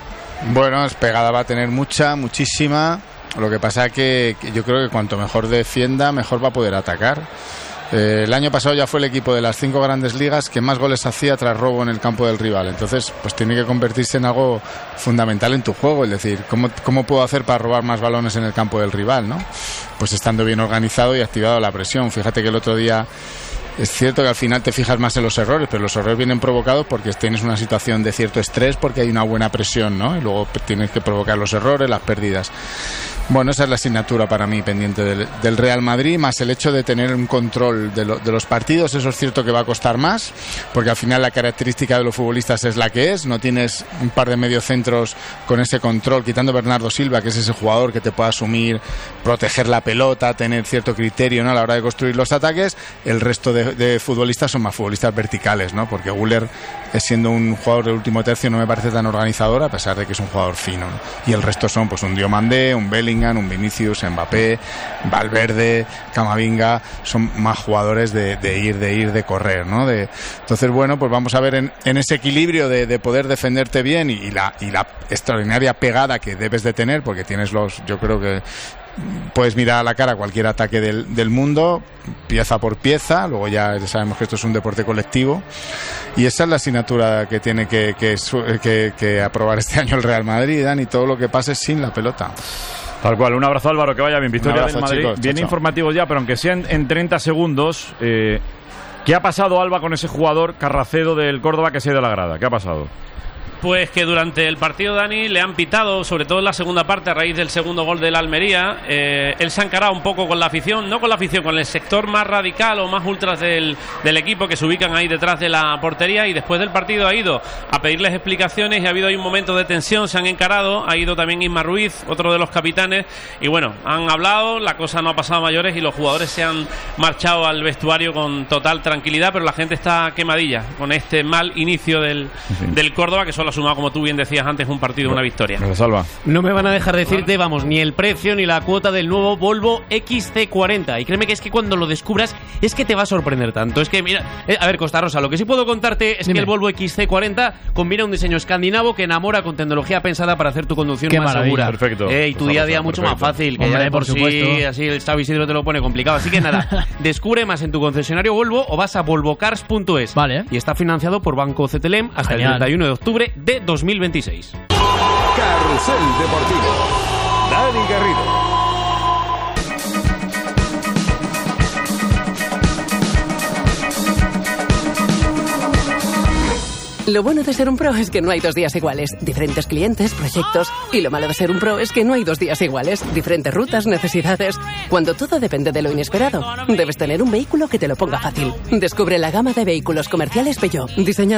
Bueno, es pegada, va a tener mucha, muchísima. Lo que pasa es que, que yo creo que cuanto mejor defienda, mejor va a poder atacar. Eh, el año pasado ya fue el equipo de las cinco grandes ligas que más goles hacía tras robo en el campo del rival. Entonces, pues tiene que convertirse en algo fundamental en tu juego. Es decir, ¿cómo, cómo puedo hacer para robar más balones en el campo del rival, ¿no? Pues estando bien organizado y activado la presión. Fíjate que el otro día... Es cierto que al final te fijas más en los errores, pero los errores vienen provocados porque tienes una situación de cierto estrés, porque hay una buena presión, ¿no? Y luego tienes que provocar los errores, las pérdidas. Bueno, esa es la asignatura para mí pendiente del, del Real Madrid, más el hecho de tener un control de, lo, de los partidos. Eso es cierto que va a costar más, porque al final la característica de los futbolistas es la que es. No tienes un par de mediocentros con ese control, quitando Bernardo Silva, que es ese jugador que te puede asumir, proteger la pelota, tener cierto criterio, ¿no?, a la hora de construir los ataques. El resto de, de futbolistas son más futbolistas verticales, ¿no? Porque Güler, siendo un jugador del último tercio, no me parece tan organizador, a pesar de que es un jugador fino, ¿no? Y el resto son pues un Diomandé, un Bellingham, un Vinicius, Mbappé, Valverde, Camavinga. Son más jugadores de, de ir, de ir, de correr, ¿no? De, entonces, bueno, pues vamos a ver en, en ese equilibrio de, de poder defenderte bien y, y, la, y la extraordinaria pegada que debes de tener, porque tienes los, yo creo que puedes mirar a la cara cualquier ataque del, del mundo, pieza por pieza. Luego ya sabemos que esto es un deporte colectivo y esa es la asignatura que tiene que, que, que, que aprobar este año el Real Madrid, Dan, y todo lo que pase sin la pelota. Tal cual, un abrazo, Álvaro, que vaya bien. Victoria abrazo, del Madrid, chicos, bien chao, informativo ya, pero aunque sean en treinta segundos, eh, ¿qué ha pasado, Alba, con ese jugador Carracedo del Córdoba que se ha ido a la grada? ¿Qué ha pasado? Pues que durante el partido, Dani, le han pitado, sobre todo en la segunda parte, a raíz del segundo gol del Almería. Eh, él se ha encarado un poco con la afición, no con la afición, con el sector más radical o más ultras del, del equipo, que se ubican ahí detrás de la portería, y después del partido ha ido a pedirles explicaciones y ha habido ahí un momento de tensión, se han encarado. Ha ido también Isma Ruiz, otro de los capitanes, y bueno, han hablado, la cosa no ha pasado a mayores y los jugadores se han marchado al vestuario con total tranquilidad, pero la gente está quemadilla con este mal inicio del, sí. del Córdoba, que son ha sumado, como tú bien decías antes, un partido, una victoria. Me lo salva. No me van a dejar decirte, vamos, ni el precio ni la cuota del nuevo Volvo X C cuarenta. Y créeme que es que cuando lo descubras es que te va a sorprender tanto. Es que, mira, eh, a ver, Costa Rosa, lo que sí puedo contarte es Dime. que el Volvo X C cuarenta combina un diseño escandinavo que enamora con tecnología pensada para hacer tu conducción Qué más maravilla. segura. Perfecto. Eh, y tu Costa día a día Rosa, mucho perfecto. más fácil. Que Hombre, ya de por, por supuesto. sí, así el Estado Isidro te lo pone complicado. Así que nada, descubre más en tu concesionario Volvo o vas a volvocars punto es. Vale. Y está financiado por Banco C T L E M hasta Genial. el treinta y uno de octubre de dos mil veintiséis. Carrusel Deportivo. Dani Garrido. Lo bueno de ser un pro es que no hay dos días iguales. Diferentes clientes, proyectos. Y lo malo de ser un pro es que no hay dos días iguales. Diferentes rutas, necesidades. Cuando todo depende de lo inesperado, debes tener un vehículo que te lo ponga fácil. Descubre la gama de vehículos comerciales Peugeot, diseñados